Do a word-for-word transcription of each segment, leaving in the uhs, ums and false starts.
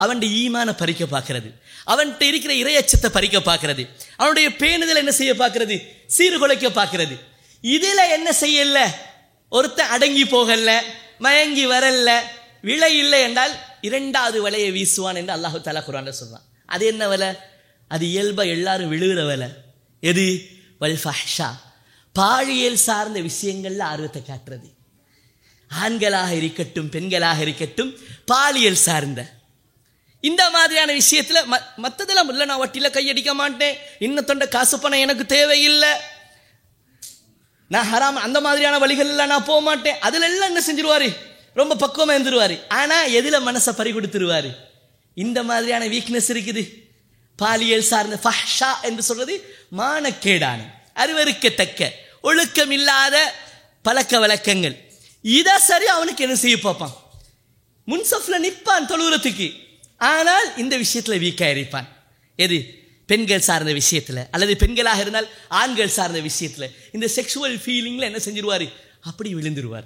அவன் ஈமான பறிக்க பார்க்கிறது, அவன்கிட்ட இருக்கிற இறையச்சத்தை பறிக்க பார்க்கிறது, அவனுடைய பேணுதல் என்ன செய்ய பார்க்கிறது, சீர்குலைக்க பார்க்கிறது. இதுல என்ன செய்யல, ஒருத்தன் அடங்கி போகல, மயங்கி வரல, விலை இல்லை என்றால் இரண்டாவது வலையை வீசுவான் என்று அல்லாஹு தஆலா குர்ஆன்ல சொல்றான். அது என்ன வலை? அது இயல்பா எல்லாரும் விழுகிற வலை. எது? வல் ஃபஹ்ஷா, பாலியல் சார்ந்த விஷயங்கள்ல ஆர்வத்தை காட்டுறது. ஆண்களாக இருக்கட்டும் பெண்களாக இருக்கட்டும், பாலியல் சார்ந்த இந்த மாதிரியான விஷயத்துல மற்றதெல்லாம் இல்லை, நான் வட்டியில கையடிக்க மாட்டேன், இன்னும் தொண்ட காசு பணம் எனக்கு தேவையில்லை, நான் ஹராம் அந்த மாதிரியான வழிகள் நான் போக மாட்டேன், அதுல எல்லாம் என்ன செஞ்சிருவாரு, ரொம்ப பக்குவமா இருந்துருவாரு. ஆனா எதுல மனசை பறி கொடுத்துருவாரு? இந்த மாதிரியான வீக்னஸ் இருக்குது. பாலியல் சார்ந்த ஃபஹ்ஷா என்று சொல்றது மானக்கேடான, அருவருக்கத்தக்க, ஒழுக்கம் இல்லாத பழக்க வழக்கங்கள். இதை சரி அவனுக்கு என்ன செய்ய பார்ப்பான், முன்சஃப்ல நிற்பான் தொழுகிறதுக்கு, ஆனால் இந்த விஷயத்துல வீக்கா இருப்பான். எது? பெண்கள் சார்ந்த விஷயத்துல, அல்லது பெண்களாக இருந்தால் ஆண்கள் சார்ந்த விஷயத்துல, இந்த செக்ஷுவல் ஃபீலிங்ல என்ன செஞ்சிருவாரு, அப்படி விழுந்துருவார்.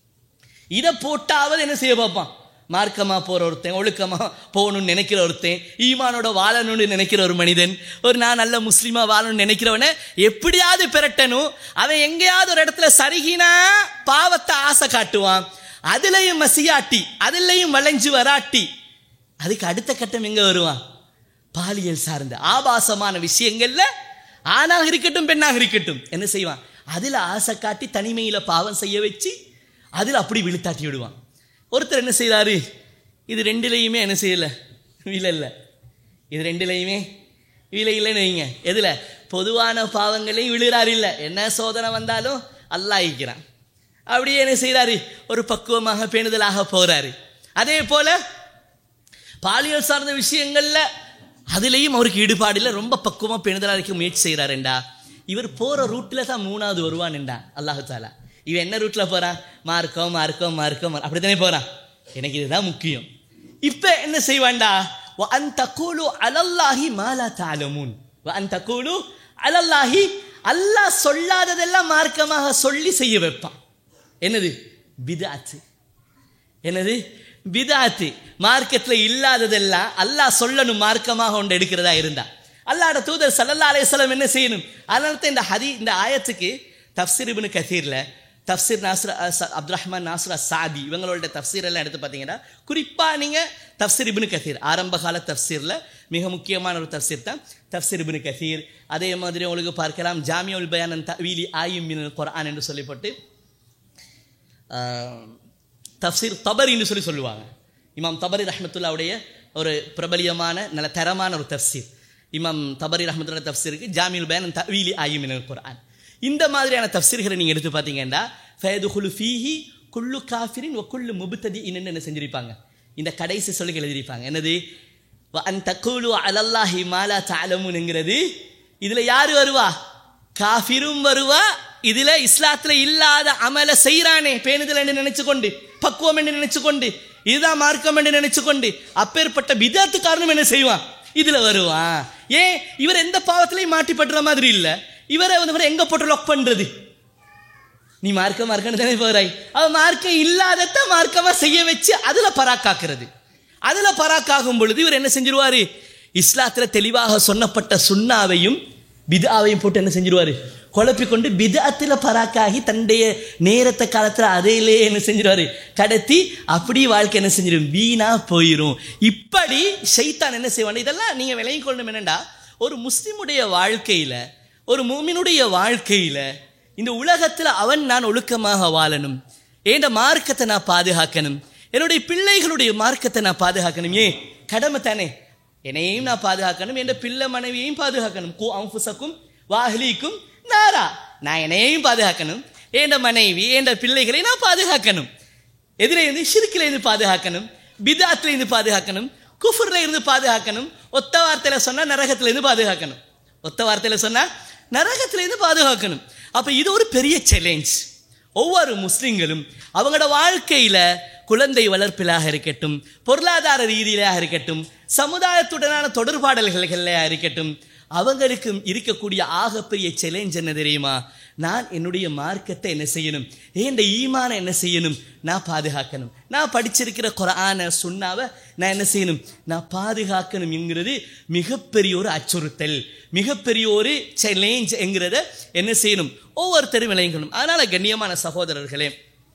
இதை போட்டாவது என்ன செய்ய பார்ப்பான், மார்க்கமா போற ஒருத்தன், ஒழுக்கமா போகணும்னு நினைக்கிற ஒருத்தன், ஈமானோட வாழணும்னு நினைக்கிற ஒரு மனிதன், ஒரு நான் நல்ல முஸ்லீமா வாழணும்னு நினைக்கிறவனை எப்படியாவது பெறட்டணும். அவன் எங்கேயாவது ஒரு இடத்துல சருகினா பாவத்தை ஆசை காட்டுவான், அதுலயும் மசியாட்டி, அதுலயும் வளைஞ்சு வராட்டி, அதுக்கு அடுத்த கட்டம் எங்க வருவான், பாலியல் சார்ந்த ஆபாசமான விஷயங்கள்ல, ஆணாக இருக்கட்டும் பெண்ணாக இருக்கட்டும், என்ன செய்வான், அதுல ஆசை காட்டி தனிமையில பாவம் செய்ய வச்சு அதுல அப்படி விழுத்தாட்டி விடுவான். ஒருத்தர் என்ன செய்யறாரு, இது ரெண்டுலையுமே என்ன செய்யல, விலை இல்லை, இது ரெண்டுலையுமே விலை இல்லைன்னு வைங்க. எதுல? பொதுவான பாவங்களையும் விழுகிறாரு, இல்லை என்ன சோதனை வந்தாலும் அல்லாஹ் இருக்கிறான், அப்படியே என்ன செய்யறாரு, ஒரு பக்குவமாக பேணுதலாக போறாரு. அதே போல பாலியல் சார்ந்த விஷயங்கள்ல அதுலேயும் அவருக்கு ஈடுபாடு இல்லை, ரொம்ப பக்குவமா பேணுதலா இருக்க முயற்சி செய்யறாருண்டா, இவர் போற ரூட்ல தான் மூணாவது வருவான்டா அல்லாஹு தாலா. இவன் என்ன ரூட்ல போறான், மார்க்கம் மார்க்கம் மார்க்கம் அப்படித்தானே போறான், எனக்கு இதுதான் முக்கியம். இப்ப என்ன செய்வான்டா, வஅன் தகூலு அலல்லாஹி மா லா தஅலமூன், வஅன் தகூலு அலல்லாஹி, அல்லாஹ் சொல்லாததெல்லாம் மார்க்கமாக சொல்லி செய்ய வைப்பான். என்னது? பித்அத். என்னது? பித்அத். மார்க்கத்துல இல்லாததெல்லாம் அல்லாஹ் சொல்லணும் மார்க்கமாக ஒன்று எடுக்கிறதா இருந்தா, அல்லாஹ்வுடைய தூதர் ஸல்லல்லாஹு அலைஹி வஸல்லம் என்ன செய்யணும். அதனால தான் இந்த ஹதீஸ், இந்த ஆயத்துக்கு தஃப்சீர் இப்னு கதீர்ல, தஃப்சீர் நாஸ்ர் அப்துல் ரஹ்மான் நாஸ்ர் அஸ்ஸாதி இவங்களோட தஃப்சீர் எல்லாம் எடுத்து பார்த்தீங்கன்னா, குறிப்பா நீங்க தஃப்சீர் இப்னு கதீர், ஆரம்ப கால தஃப்சீர்ல மிக முக்கியமான ஒரு தஃப்சீர் தான் தஃப்சீர் இப்னு கதீர். அதே மாதிரி உங்களுக்கு பார்க்கலாம் ஜாமிஉல் பயான் அன் தஅவீலி ஆயிம் மினல் குர்ஆன் என்று சொல்லிப்பட்டு தஃப்சீர் தபரின்னு சொல்லி சொல்லுவாங்க. இமாம் தபரி ரஹ்மத்துல்லாவுடைய ஒரு பிரபலியமான நல்ல தரமான ஒரு தஃப்சீர். இமாம் தபரி ரஹ்மத்துல்லாஹ் தஃப்சீருக்கு ஜாமிஉல் பயான் அன் தஅவீலி ஆயிம் மினல் குர்ஆன். இந்த மாதிரியான தஃப்சீர்களை நீங்க எடுத்து பார்த்தீங்கன்னா, ஃபயதுகுலு ஃபீஹி குல்லு காஃபிரின் வ குல்லு முப்ததிஇன் என்ன செஞ்சிருப்பாங்க, இந்த கடைசி சொல்லி எழுதியிருப்பாங்க. என்னது? வஅன் தகூலு அலல்லாஹி மா லா தஅலமூன்ங்கிறது, இதுல யாரு வருவா, காஃபிரும் வருவா, இதுல இஸ்லாத்துல இல்லாத அமல செய்யறானே, பேணுதல் என்று நினைச்சு கொண்டு, பக்குவம் என்று நினைச்சு கொண்டு, இதுதான் மார்க்கம் என்று நினைச்சு கொண்டு, அப்பேற்பட்ட பிதஅத்து காரணம் என்ன செய்வான், இதுல வருவான். ஏன்? இவர் எந்த பாவத்திலையும் மாட்டிப்படுற மாதிரி இல்ல, இவரை வந்து எங்க போட்டு லாக் பண்றது, நீ மார்க்க மார்க்கன்னு தானே போறாய், அவ மார்க்கம் இல்லாதத மார்க்கமா செய்ய வச்சு அதுல பராக்காக்குறது. அதுல பராக்காகும் பொழுது இவர் என்ன செஞ்சிருவாரு, இஸ்லாத்துல தெளிவாக சொன்னப்பட்ட சுன்னாவையும் பித்ஆவையும் போட்டு என்ன செஞ்சிருவாரு, குழப்பிக்கொண்டு பித்அத்துல பராக்காகி தன்னுடைய நேரத்தை காலத்துல அதையிலே என்ன செஞ்சிருவாரு, கடத்தி அப்படி வாழ்க்கை என்ன செஞ்சிடும், வீணா போயிரும். இப்படி ஷைத்தான் என்ன செய்வான், இதெல்லாம் நீங்க விளங்கிக் கொள்ளணும். என்னண்டா, ஒரு முஸ்லிமுடைய வாழ்க்கையில, ஒரு மூமினுடைய வாழ்க்கையில, இந்த உலகத்துல அவன் நான் ஒழுக்கமாக வாழணும், ஏண்ட மார்க்கத்தை நான் பாதுகாக்கணும், என்னுடைய பிள்ளைகளுடைய மார்க்கத்தை நான் பாதுகாக்கணும், ஏன் கடமை தானே, என்னையும் நான் பாதுகாக்கணும், என் பிள்ளை மனைவியையும் பாதுகாக்கணும், கூ அன்ஃபுஸக்கும் வாஹ்லீக்கும் நாரா, நான் என்னையும் பாதுகாக்கணும், என் மனைவி என் பிள்ளைகளை நான் பாதுகாக்கணும், எதிரே இருந்து ஷிர்கில இருந்து பாதுகாக்கணும், பித்அத்ல இருந்து பாதுகாக்கணும், குஃப்ர்ல இருந்து பாதுகாக்கணும், ஒத்த வார்த்தையில சொன்னா நரகத்துல இருந்து பாதுகாக்கணும், ஒத்த வார்த்தையில சொன்னா நரகத்துல இருந்து பாதுகாக்கணும். அப்ப இது ஒரு பெரிய சேலஞ்ச். ஒவ்வொரு முஸ்லிம்களும் அவங்களோட வாழ்க்கையில குழந்தை வளர்ப்பிலாக இருக்கட்டும், பொருளாதார ரீதியிலாக இருக்கட்டும், சமுதாயத்துடனான தொடர்பாடல்களாக இருக்கட்டும், அவங்களுக்கும் இருக்கக்கூடிய ஆகப்பெரிய சேலஞ்ச் என்ன தெரியுமா, நான் என்னுடைய மார்க்கத்தை என்ன செய்யணும், என் ஈமான என்ன செய்யணும், நான் பாதுகாக்கணும். நான் படிச்சிருக்கிற குர்ஆனை சுன்னாவை நான் என்ன செய்யணும், நான் பாதுகாக்கணும் என்கிறது மிகப்பெரிய ஒரு அச்சுறுத்தல், மிகப்பெரிய ஒரு சேலஞ்ச் என்கிறத என்ன செய்யணும், ஒவ்வொருத்தரும் விளங்கணும். அதனால கண்ணியமான சகோதரர்களே,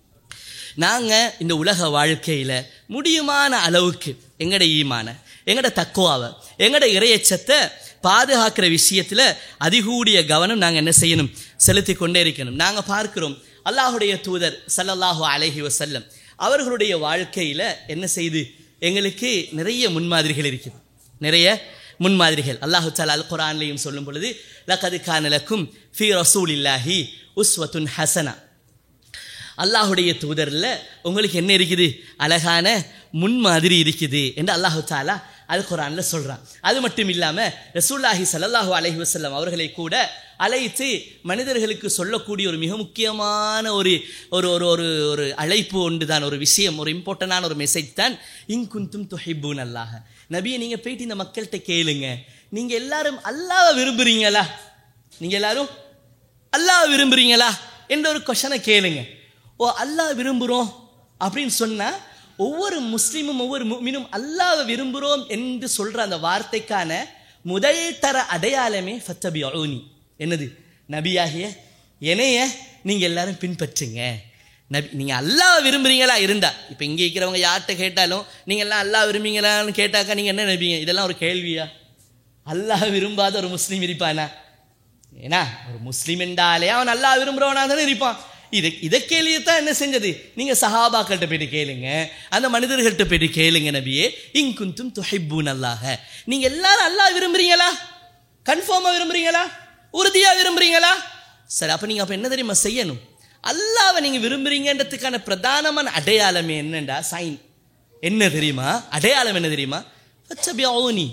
நாங்கள் இந்த உலக வாழ்க்கையில் முடியுமான அளவுக்கு எங்கட ஈமான, எங்கட தக்குவாவை, எங்கட இறையச்சத்தை பாதுகாக்கிற விஷயத்தில் அதிகூடிய கவனம் நாங்கள் என்ன செய்யணும், செலுத்தி கொண்டே இருக்கணும். நாங்கள் பார்க்கிறோம் அல்லாஹுடைய தூதர் ஸல்லல்லாஹு அலைஹி வஸல்லம் அவர்களுடைய வாழ்க்கையில் என்ன செய்து எங்களுக்கு நிறைய முன்மாதிரிகள் இருக்குது, நிறைய முன்மாதிரிகள். அல்லாஹு தஆலா அல் குர்ஆன்லையும் சொல்லும் பொழுது லகத் கான லக்கும் ஃபீ ரசூலில்லாஹி உஸ்வத்துன் ஹஸனா, அல்லாஹுடைய தூதரில் உங்களுக்கு என்ன இருக்குது, அழகான முன்மாதிரி இருக்குது என்று அல்லாஹு தஆலா அல் குர்ஆனில் சொல்கிறான். அது மட்டும் இல்லாமல் ரசூலுல்லாஹி ஸல்லல்லாஹு அலைஹி வஸல்லம் அவர்களை கூட அழைத்து மனிதர்களுக்கு சொல்லக்கூடிய ஒரு மிக முக்கியமான ஒரு ஒரு ஒரு ஒரு அழைப்பு ஒன்று தான், ஒரு விஷயம், ஒரு இம்பார்ட்டண்டான ஒரு மெசேஜ் தான், இன் குன்தும் துஹிப்பூன அல்லாஹ். நபியை நீங்கள் போயிட்டு இந்த மக்கள்கிட்ட கேளுங்க, நீங்கள் எல்லாரும் அல்லாஹ்வை விரும்புகிறீங்களா, நீங்கள் எல்லாரும் அல்லாஹ்வை விரும்புகிறீங்களா என்ற ஒரு கொஷனை கேளுங்க. ஓ அல்லாஹ் விரும்புகிறோம் அப்படின்னு சொன்னால் ஒவ்வொரு முஸ்லீமும் ஒவ்வொரு முஃமினும் அல்லாஹ்வை விரும்புகிறோம் என்று சொல்கிற அந்த வார்த்தைக்கான முதல் தர அடையாளமே ஃபத்தபிஊனி, என்னது, நபியாகிய என்னைய நீங்கள் எல்லாரும் பின்பற்றுங்க. நபி நீங்கள் அல்லாஹ்வை விரும்புகிறீங்களா இருந்தா, இப்போ இங்கே இருக்கிறவங்க யார்கிட்ட கேட்டாலும் நீங்கள் எல்லாம் அல்லாஹ் விரும்புகிறீங்களான்னு கேட்டாக்கா நீங்கள் என்ன நபிங்க, இதெல்லாம் ஒரு கேள்வியா? அல்லாஹ் விரும்பாத ஒரு முஸ்லீம் இருப்பானா? ஏன்னா ஒரு முஸ்லீம் என்றாலே அவன் அல்லாஹ் விரும்புகிறவனா தானே இருப்பான். இதை இதை கேள்வியத்தான் என்ன செஞ்சது, நீங்கள் சஹாபாக்கள்கிட்ட போய்ட்டு கேளுங்க, அந்த மனிதர்கள்ட்ட போய்ட்டு கேளுங்க, நபியே இன் குன்தும் துஹிப்பூன அல்லாஹ், நீங்கள் எல்லாரும் அல்லாஹ் விரும்புறீங்களா, கன்ஃபார்மாக விரும்புறீங்களா, உறுதியாக விரும்புறீங்களா? சரி, அப்போ நீங்கள் அப்போ என்ன தெரியுமா செய்யணும், அல்லாஹ்வை நீங்கள் விரும்புறீங்கன்றதுக்கான பிரதானமான அடையாளமே என்னண்டா, சைன் என்ன தெரியுமா, அடையாளம் என்ன தெரியுமா, ஃபத்தபிஊனி.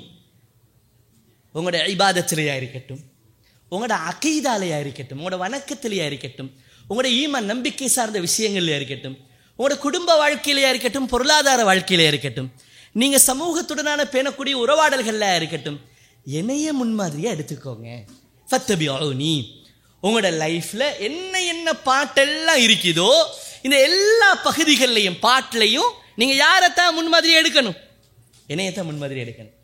உங்களோட இபாதத்திலேயா இருக்கட்டும், உங்களோட அகீதாலையா இருக்கட்டும், உங்களோட வணக்கத்திலேயா இருக்கட்டும், உங்களோட ஈமான் நம்பிக்கை சார்ந்த விஷயங்கள்லையா இருக்கட்டும், உங்களோட குடும்ப வாழ்க்கையிலையா இருக்கட்டும், பொருளாதார வாழ்க்கையிலையா இருக்கட்டும், நீங்கள் சமூகத்துடனான பேணக்கூடிய உறவாடல்கள்ல இருக்கட்டும், என்னைய முன்மாதிரியாக எடுத்துக்கோங்க. ஃபத்தபிஊனி. உங்களோட லைஃப்பில் என்ன என்ன பாட்டெல்லாம் இருக்குதோ இந்த எல்லா பகுதிகள்லையும் பாட்டிலையும் நீங்கள் யாரைத்தான் முன்மாதிரியாக எடுக்கணும், என்னையத்தான் முன்மாதிரி எடுக்கணும்.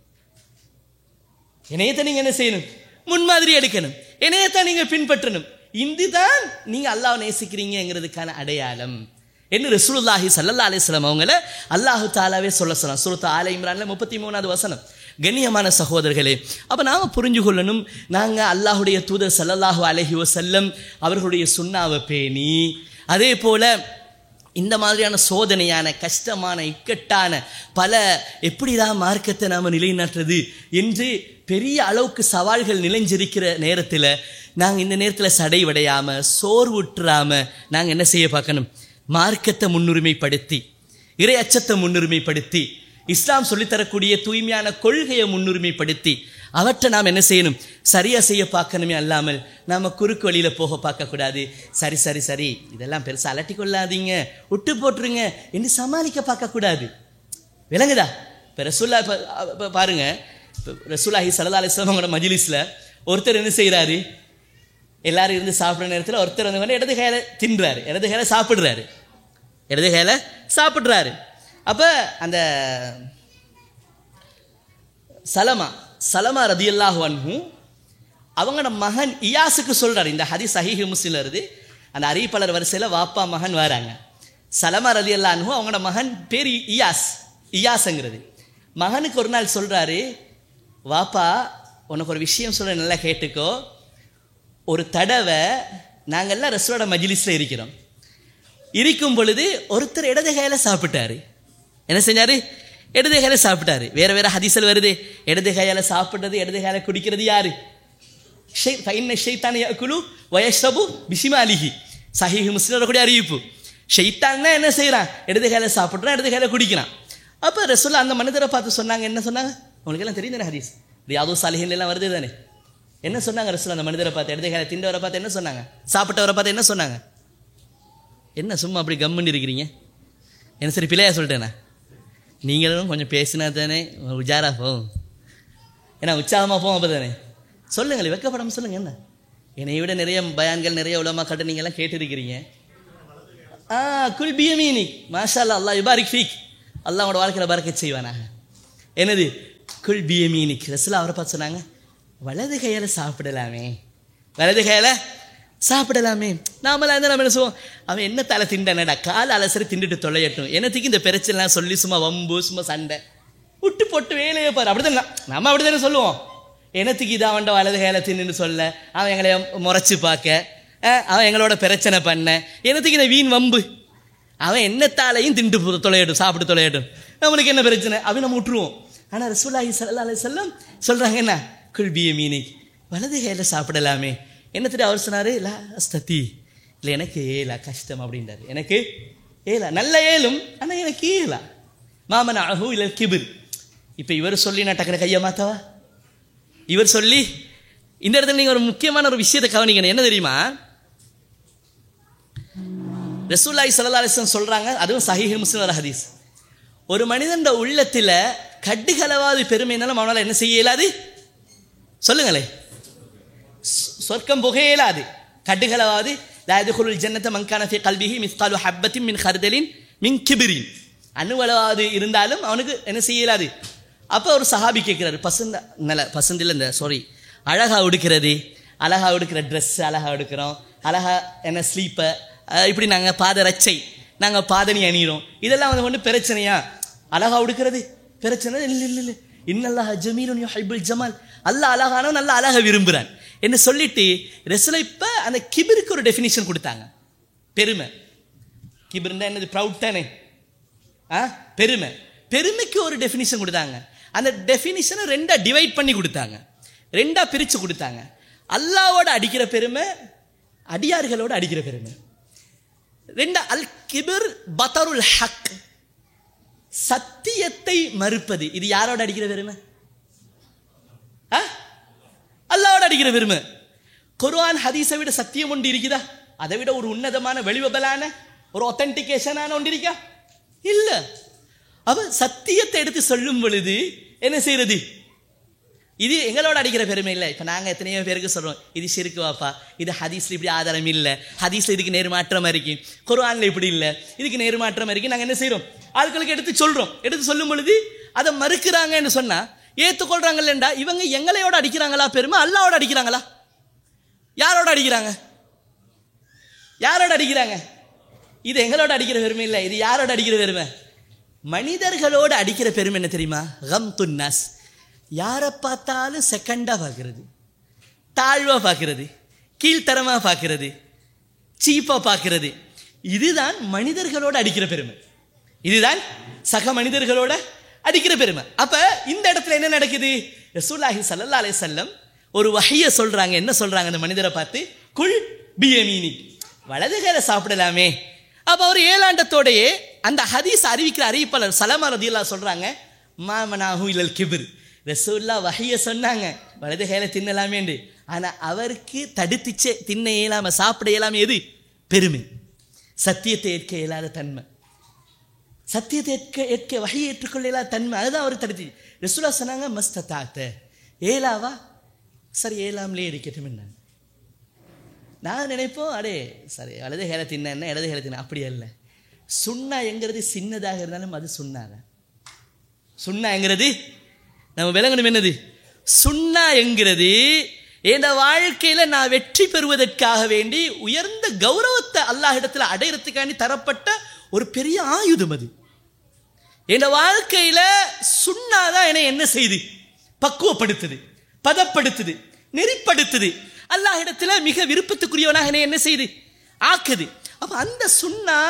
என்னையத்தான் நீங்கள் என்ன செய்யணும், முன்மாதிரி எடுக்கணும், என்னையத்தான் நீங்கள் பின்பற்றணும். இதுதான் நீங்கள் அல்லாஹ் நேசிக்கிறீங்கிறதுக்கான அடையாளம் என்று ரசூலுல்லாஹி ஸல்லல்லாஹு அலைஹி வஸல்லம் அவங்கள அல்லாஹு தாலாவே சொல்ல சொன்னான். சூரத் ஆல இம்ரான்ல முப்பத்தி மூணாவது வசனம். கண்ணியமான சகோதரர்களே, அப்போ நாம் புரிஞ்சு கொள்ளணும், நாங்கள் அல்லாஹுடைய தூதர் ஸல்லல்லாஹு அலைஹி வஸல்லம் அவர்களுடைய சுன்னாவை பேணி, அதே போல இந்த மாதிரியான சோதனையான கஷ்டமான இக்கட்டான பல எப்படிதான் மார்க்கத்தை நாம் நிலைநாட்டுறது என்று பெரிய அளவுக்கு சவால்கள் நிலைஞ்சிருக்கிற நேரத்தில் நாங்கள் இந்த நேரத்தில் சடைவடையாமல் சோர்வுற்றாமல் நாங்கள் என்ன செய்ய பார்க்கணும், மார்க்கத்தை முன்னுரிமைப்படுத்தி, இறை அச்சத்தை முன்னுரிமைப்படுத்தி, இஸ்லாம் சொல்லித்தரக்கூடிய தூய்மையான கொள்கையை முன்னுரிமைப்படுத்தி அவற்றை நாம் என்ன செய்யணும், சரியாக செய்ய பார்க்கணுமே அல்லாமல் நாம் குறுக்கு வழியில் போக பார்க்கக்கூடாது. சரி சரி சரி இதெல்லாம் பெருசாக அலட்டி கொள்ளாதீங்க, விட்டு போட்டுருங்க என்று சமாளிக்க பார்க்கக்கூடாது. விளங்குதா? இப்போ ரசூல்லா இப்போ பாருங்க, இப்போ ரசூலுல்லாஹி ஸல்லல்லாஹு அலைஹி வஸல்லம் அவங்களோட மஜ்லிஸில் ஒருத்தர் என்ன செய்கிறாரு, எல்லாரும் இருந்து சாப்பிட்ற நேரத்தில் ஒருத்தர் வந்து இடது கையில் தின்றாரு, இடது கையில் சாப்பிட்றாரு, இடது கையில் சாப்பிட்றாரு. அப்போ அந்த சலமா சலமா ரதியல்லாஹு அன்ஹு அவங்களோட மகன் இயாஸுக்கு சொல்கிறார். இந்த ஹதீஸ் சஹீஹ் முஸ்லிம்ல இருந்து அந்த அறிவிப்பாளர் வரிசையில் வாப்பா மகன் வராங்க. சலமா ரதியல்லாஹு அன்ஹு அவங்களோட மகன் பேர் இயாஸ், இயாஸுங்கிறது. மகனுக்கு ஒரு நாள் சொல்கிறாரு, வாப்பா உனக்கு ஒரு விஷயம் சொல்ல, நல்லா கேட்டுக்கோ. ஒரு தடவை நாங்கள்லாம் ரசூலோட மஜ்லிஸில் இருக்கிறோம், இருக்கும் பொழுது ஒருத்தர் இடது கையில் சாப்பிட்டாரு. என்ன செஞ்சார், இடது கையில் சாப்பிட்டாரு. வேறு வேறு ஹதீஸில் வருது, இடது கையால் சாப்பிட்றது, இடது கையால் குடிக்கிறது யாரு, ஷைத்தான் யஅகுலு வயஷ்ரபு பிஷிமாலிஹி. சஹீஹ் முஸ்லிம் கூட அறிவிப்பு. ஷைத்தான்னா என்ன செய்கிறான், இடது கையில் சாப்பிட்றான், இடது கையில் குடிக்கிறான். அப்போ ரசூலுல்லாஹ் அந்த மனிதரை பார்த்து சொன்னாங்க, என்ன சொன்னாங்க, உங்களுக்கு எல்லாம் தெரியும் தானே, ஹதீஸ் ரியாதுஸ் சாலிஹீன் எல்லாம் வருது தானே. என்ன சொன்னாங்க ரசூலுல்லாஹ் அந்த மனிதரை பார்த்து, இடது கையில் திண்டவரை பார்த்து என்ன சொன்னாங்க, சாப்பிட்டவரை பார்த்து என்ன சொன்னாங்க? என்ன சும்மா அப்படி கம்முன்னு இருக்கிறீங்க, என்ன சரி பிள்ளையா சொல்லிட்டேண்ணா, நீங்களும் கொஞ்சம் பேசினா தானே உஜாரா போகும், ஏன்னா உற்சாகமாக போகும். அப்போ தானே சொல்லுங்களே, வெக்கப்படாமல் சொல்லுங்கள். என்ன என்னை விட நிறைய பயான்கள் நிறைய உலமாக்கட்ட நீங்க எல்லாம் கேட்டிருக்கிறீங்க. ஆ குல் பியமீனி மாஷா அல்லாஹ், அல்லாஹ் யுபாரிக் ஃபீக், அல்லாஹ் உங்களோட வாழ்க்கையில பரக்கத் செய்வானாக. என்னது குல் பியமீனிக்? ரசூல் அவரை பார்த்து சொன்னாங்க, வலது கையால சாப்பிடலாமே, வலது கையால சாப்பிடலாமே. நாமலாம் இருந்தால் நம்ம என்ன சொல்லுவோம், அவன் என்ன தலை திண்டானடா, கால் அலசரி திண்டுட்டு தொலையட்டும், என்னத்துக்கு இந்த பிரச்சனைலாம் சொல்லி சும்மா வம்பு சும்மா சண்டை விட்டு போட்டு வேலையை பாரு, அப்படிதான் நம்ம அப்படி தானே சொல்லுவோம். என்னத்துக்கு இதை அவன்ட வலது கையால தின்னுன்னு சொல்ல, அவன் எங்களை முறைச்சி பார்க்க, அவன் எங்களோட பிரச்சனை பண்ண, என்னத்துக்கு இந்த வீண் வம்பு, அவன் என்னத்தாலையும் திண்டு தொலையட்டும், சாப்பிட்டு தொலையட்டும், நம்மளுக்கு என்ன பிரச்சனை அப்படின்னு நம்ம விட்டுருவோம். ஆனால் ரசூலுல்லாஹி ஸல்லல்லாஹு அலைஹி வஸல்லம் சொல்றாங்க என்ன, குல் பியமீனிக், வலது கையில சாப்பிடலாமே. என்னத்துட்டு அவர் சொன்னாரு, லா அஸ்ததி, இல்லை எனக்கு ஏலா, கஷ்டம் அப்படின்றாரு. எனக்கு ஏலா, நல்ல ஏலும், ஆனால் எனக்கு ஏலா. மாமன் அஹு இல்லை கிபிர். இப்போ இவர் சொல்லி நான் டக்குனு கையை மாத்தவா, இவர் சொல்லி. இந்த இடத்துல நீங்கள் ஒரு முக்கியமான ஒரு விஷயத்தை கவனிக்கணும். என்ன தெரியுமா, ரசூலுல்லாஹி ஸல்லல்லாஹு அலைஹி வஸல்லம் சொல்றாங்க, அதுவும் சஹீஹ் முஸ்லிம் ஒரு ஹதீஸ், ஒரு மனிதன் உள்ளத்தில் கட்டுகளவாது பெருமை இருந்தாலும் அவனால் என்ன செய்ய இயலாது, சொல்லுங்களே, சொர்க்கம் புக இயலாது. கட்டுகளவாது லா யதுகுலுல் ஜன்னத மன் கான ஃபீ கல்பிஹி மிஸ்காலு ஹப்பத்தின் மின் ஹர்தலின் மின் கிபிரின், அணுவளவாது இருந்தாலும் அவனுக்கு என்ன செய்ய இயலாது. அப்போ ஒரு சஹாபி கேட்கிறாரு, பசந்த நல்ல பசந்தில் இந்த சாரி அழகா உடுக்கிறது, அழகா உடுக்கிற ட்ரெஸ் அழகா எடுக்கிறோம், அழகா என்ன ஸ்லீப்பை, இப்படி நாங்கள் பாத ரச்சை, நாங்கள் பாதணி அணிகிறோம், இதெல்லாம் வந்து ஒன்று பிரச்சனையா? அழகா உடுக்கிறது பிரச்சனை இல்லை, இல்லை இல்லை இன்னல்லாஹ் ஜமீலுன் யுஹிப்புல் ஜமால், அல்லாஹ் அழகானோ நல்ல அழகா விரும்புகிறான் என்ன சொல்லிட்டு ரசூலுல்லாஹ் இப்போ அந்த கிபிருக்கு ஒரு டெஃபினிஷன் கொடுத்தாங்க. பெருமை, கிபிர்னா என்னது, ப்ரவுட் தானே, ஆ பெருமை, பெருமைக்கு ஒரு டெஃபினிஷன் கொடுத்தாங்க. அந்த டெஃபினிஷனை ரெண்டா டிவைட் பண்ணி கொடுத்தாங்க, ரெண்டா பிரித்து கொடுத்தாங்க. அல்லாவோட அடிக்கிற பெருமை, அடியார்களோட அடிக்கிற பெருமை. ரெண்டா அல் கிபிர் பதருல் ஹக், சத்தியத்தை மறுப்பது. இது யாரோட அடிக்கிற பெருமை? அல்லாவோட அடிக்கிற பெருமை. குர்ஆன் ஹதீஸை விட சத்தியம் ஒன்று இருக்குதா? அதை விட ஒரு உன்னதமான வெளிவபலான ஒரு ஒத்தன்டிகேஷனான ஒன்று இருக்கா? இல்ல. அவ சத்தியத்தை எடுத்து சொல்லும் பொழுது என்ன செய்யறது? இது எங்களோட அடிக்கிற பெருமை இல்லை. இப்போ நாங்கள் எத்தனையோ பேருக்கு சொல்கிறோம், இது ஷிர்க் வாப்பா, இது ஹதீஸில் இப்படி ஆதாரம் இல்லை, ஹதீஸில் இதுக்கு நேர்மாற்றமாக இருக்கு, குர்ஆனில் இப்படி இல்லை, இதுக்கு நேர்மாற்றமாக இருக்கு. நாங்கள் என்ன செய்கிறோம், ஆட்களுக்கு எடுத்து சொல்கிறோம். எடுத்து சொல்லும் பொழுது அதை மறுக்கிறாங்கன்னு சொன்னால் ஏற்றுக்கொள்றாங்கல்லண்டா, இவங்க எங்களையோட அடிக்கிறாங்களா பெருமை, அல்லாவோட அடிக்கிறாங்களா? யாரோட அடிக்கிறாங்க? யாரோட அடிக்கிறாங்க? இது எங்களோட அடிக்கிற பெருமை இல்லை, இது யாரோட அடிக்கிற பெருமை? மனிதர்களோடு அடிக்கிற பெருமை. என்ன தெரியுமா? கம்துன் நாஸ், யாரை பார்த்தாலும் செகண்டாக பார்க்கறது, தாழ்வாக பார்க்கறது, கீழ்த்தரமாக பார்க்கறது, சீப்பாக பார்க்கறது. இதுதான் மனிதர்களோட அடிக்கிற பெருமை, இதுதான் சக மனிதர்களோட அடிக்கிற பெருமை. அப்ப இந்த இடத்துல என்ன நடக்குது? ரசூலுல்லாஹி ஸல்லல்லாஹு அலைஹி வஸல்லம் ஒரு வஹியை சொல்றாங்க. என்ன சொல்றாங்க அந்த மனிதரை பார்த்து? குல் பியமீனி, வலது கையில சாப்பிடலாமே. அப்ப அவர் ஏலாண்டத்தோடையே அந்த ஹதீஸ் அறிவிக்கிற அறிவிப்பாளர் சலமா ரலியல்லாஹு சொல்றாங்க, மாமனாஹு இலல் கிபிர். ரசூலுல்லாஹ் வஹியை சொன்னாங்க வலது கையில தின்னலாமேண்டு, ஆனா அவருக்கு தடுத்துச்சே தின்ன இயலாம சாப்பிட இயலாம. எது? பெருமை, சத்தியத்தை ஏற்க இயலாத தன்மை, சத்தியத்தை ஏற்க ஏற்க வகையை ஏற்றுக்கொள்ள இயலாத தன்மை, அதுதான் அவர் தடுத்து. ரசூலுல்லாஹ் சொன்னாங்க மஸ்ததாத்த, ஏலாவா சரி ஏலாமலே இருக்கட்டும். என்ன நான் நினைப்போம், அடே சரி வலது ஹேல தின்ன இடது ஹேல தின்ன, அப்படி அல்ல. சுண்ணா என்கிறது சின்னதாக இருந்தாலும் அது சுண்ணாத. சுண்ணா என்கிறது நம்ம விளங்கணும். என்னது சுண்ணா என்கிறது? என் வாழ்க்கையில நான் வெற்றி பெறுவதற்காக வேண்டி உயர்ந்த கௌரவத்தை அல்லாஹ் இடத்துல அடையறதுக்காண்டி தரப்பட்ட ஒரு பெரிய ஆயுதம். அது என் வாழ்க்கையில சுண்ணாதான் என்னை என்ன செய்து பக்குவப்படுத்துது, பதப்படுத்துது, நெறிப்படுத்துது, அல்லாஹ் இடத்துல மிக விருப்பத்துக்குரியவனாக என்னை என்ன செய்து ஆக்குது. அப்ப அந்த சுண்ணா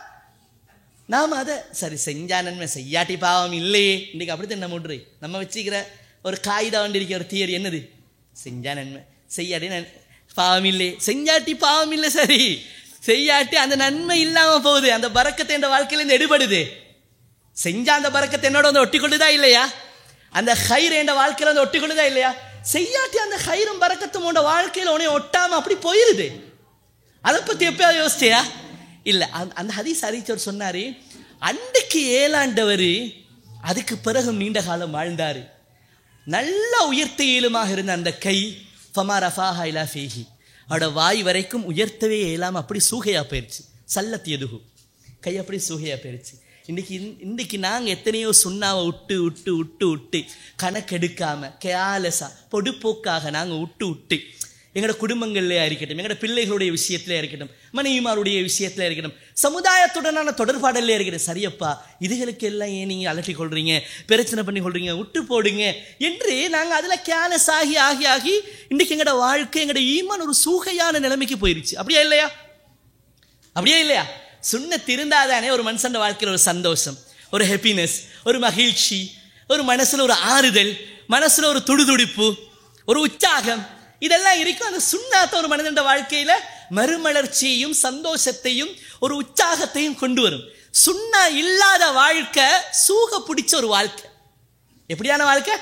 நாம அதை சரி செஞ்சா நன்மை செய்யாட்டி பாவம் இல்லையே. இன்னைக்கு அப்படித்தான் நம்ம விடுறே. நம்ம வச்சுக்கிற ஒரு காகிதா வண்டிருக்க ஒரு தியரி என்னது? செஞ்சா நன்மை செய்யாட்டி நன் பாவம் இல்லை, செஞ்சாட்டி பாவம் இல்லை. சரி செய்யாட்டி அந்த நன்மை இல்லாம போகுது, அந்த பரக்கத்தை என் வாழ்க்கையில இருந்து எடுபடுது. செஞ்சா அந்த பரக்கத்தை என்னோட வந்து ஒட்டி கொள்ளுதா இல்லையா? அந்த ஹைர் என் வாழ்க்கையில வந்து ஒட்டி கொள்ளுதா இல்லையா? செய்யாட்டி அந்த ஹைரும் பரக்கத்தும் உன்னோட வாழ்க்கையில உன்னை ஒட்டாம அப்படி போயிருது. அதை பத்தி எப்பயாவது யோசிச்சியா? இல்ல. அந்த ஹதீஸ் அறிவிச்சவர் சொன்னாரு, அன்றைக்கு ஏழாண்டவர் அதுக்கு பிறகு நீண்ட காலம் வாழ்ந்தாரு. நல்ல உயர்த்த இயலுமாக இருந்த அந்த கை ஃபமா ரஃபாஹா இலா ஃபீஹி, அவட வாய் வரைக்கும் உயர்த்தவே இயலாமல் அப்படி சூகையா போயிடுச்சு. சல்லத் எதுகு, கை அப்படி சூகையா போயிடுச்சு. இன்னைக்கு இன்னைக்கு நாங்கள் எத்தனையோ சுண்ணாவை விட்டு விட்டு விட்டு விட்டு கணக்கெடுக்காம கேலஸா பொடுப்போக்காக நாங்கள் விட்டு விட்டு எங்களோட குடும்பங்கள்லையா இருக்கட்டும், எங்களோட பிள்ளைகளுடைய விஷயத்துல இருக்கட்டும், மனைவிமாருடைய விஷயத்துல இருக்கட்டும், சமுதாயத்துடனான தொடர்பாடல்ல இருக்கட்டும், சரியப்பா இதுகளுக்கு எல்லாம் ஏன் நீங்கள் அலட்டி கொள்றீங்க, பிரச்சனை பண்ணி கொள்றீங்க, விட்டு போடுங்க என்று நாங்கள் அதில் கேலஸ் ஆகி ஆகி ஆகி இன்றைக்கு எங்களோட வாழ்க்கை எங்களோட ஈமான் ஒரு சூகையான நிலைமைக்கு போயிருச்சு. அப்படியா இல்லையா? அப்படியே இல்லையா? சுன்னத் இருந்தாதானே ஒரு மனுஷன் வாழ்க்கையில் ஒரு சந்தோஷம், ஒரு ஹாப்பினஸ், ஒரு மகிழ்ச்சி, ஒரு மனசுல ஒரு ஆறுதல், மனசுல ஒரு துடிதுடிப்பு, ஒரு உற்சாகம், இதெல்லாம் இருக்கும். அந்த சுன்னாத்த ஒரு மனிதன் வாழ்க்கையில மறுமலர்ச்சியையும் சந்தோஷத்தையும் ஒரு உற்சாகத்தையும் கொண்டு வரும். சுன்னா இல்லாத வாழ்க்கை சூக பிடிச்ச ஒரு வாழ்க்கை. எப்படியான வாழ்க்கை?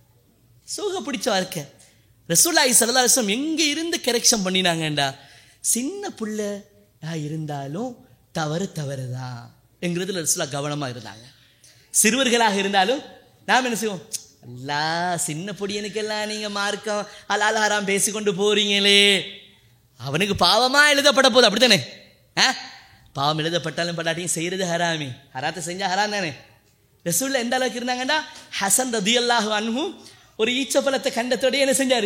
சூக பிடிச்ச வாழ்க்கை. ரசூலுல்லாஹி ஸல்லல்லாஹு அலைஹி வஸல்லம் எங்க இருந்து கரெக்ஷன் பண்ணினாங்கண்டா, சின்ன பிள்ளையா இருந்தாலும் தவறு தவறுதான் என்கிறதுல ரசூலுல்லாஹ் கவனமா இருந்தாங்க. சிறுவர்களாக இருந்தாலும் நாம் என்ன செய்வோம், அல்லா சின்ன பொடியனுக்கெல்லாம் நீங்க மார்க்கம் ஹலால் ஹராம் பேசிக்கொண்டு போறீங்களே, அவனுக்கு பாவமா எழுதப்பட போகுது. அப்படித்தானே? பாவம் எழுதப்பட்டாலும் பட்டாட்டியும் செய்யறது ஹராமி, ஹராத்தை செஞ்சா ஹராம் தானே. ரசூலுல்லாஹ் எந்த அளவுக்கு இருந்தாங்கன்னா, ஹசன் ரதியல்லாஹு அன்ஹு ஒரு ஈச்சப்பழத்தை கண்டத்தோட என்ன செஞ்சாரு,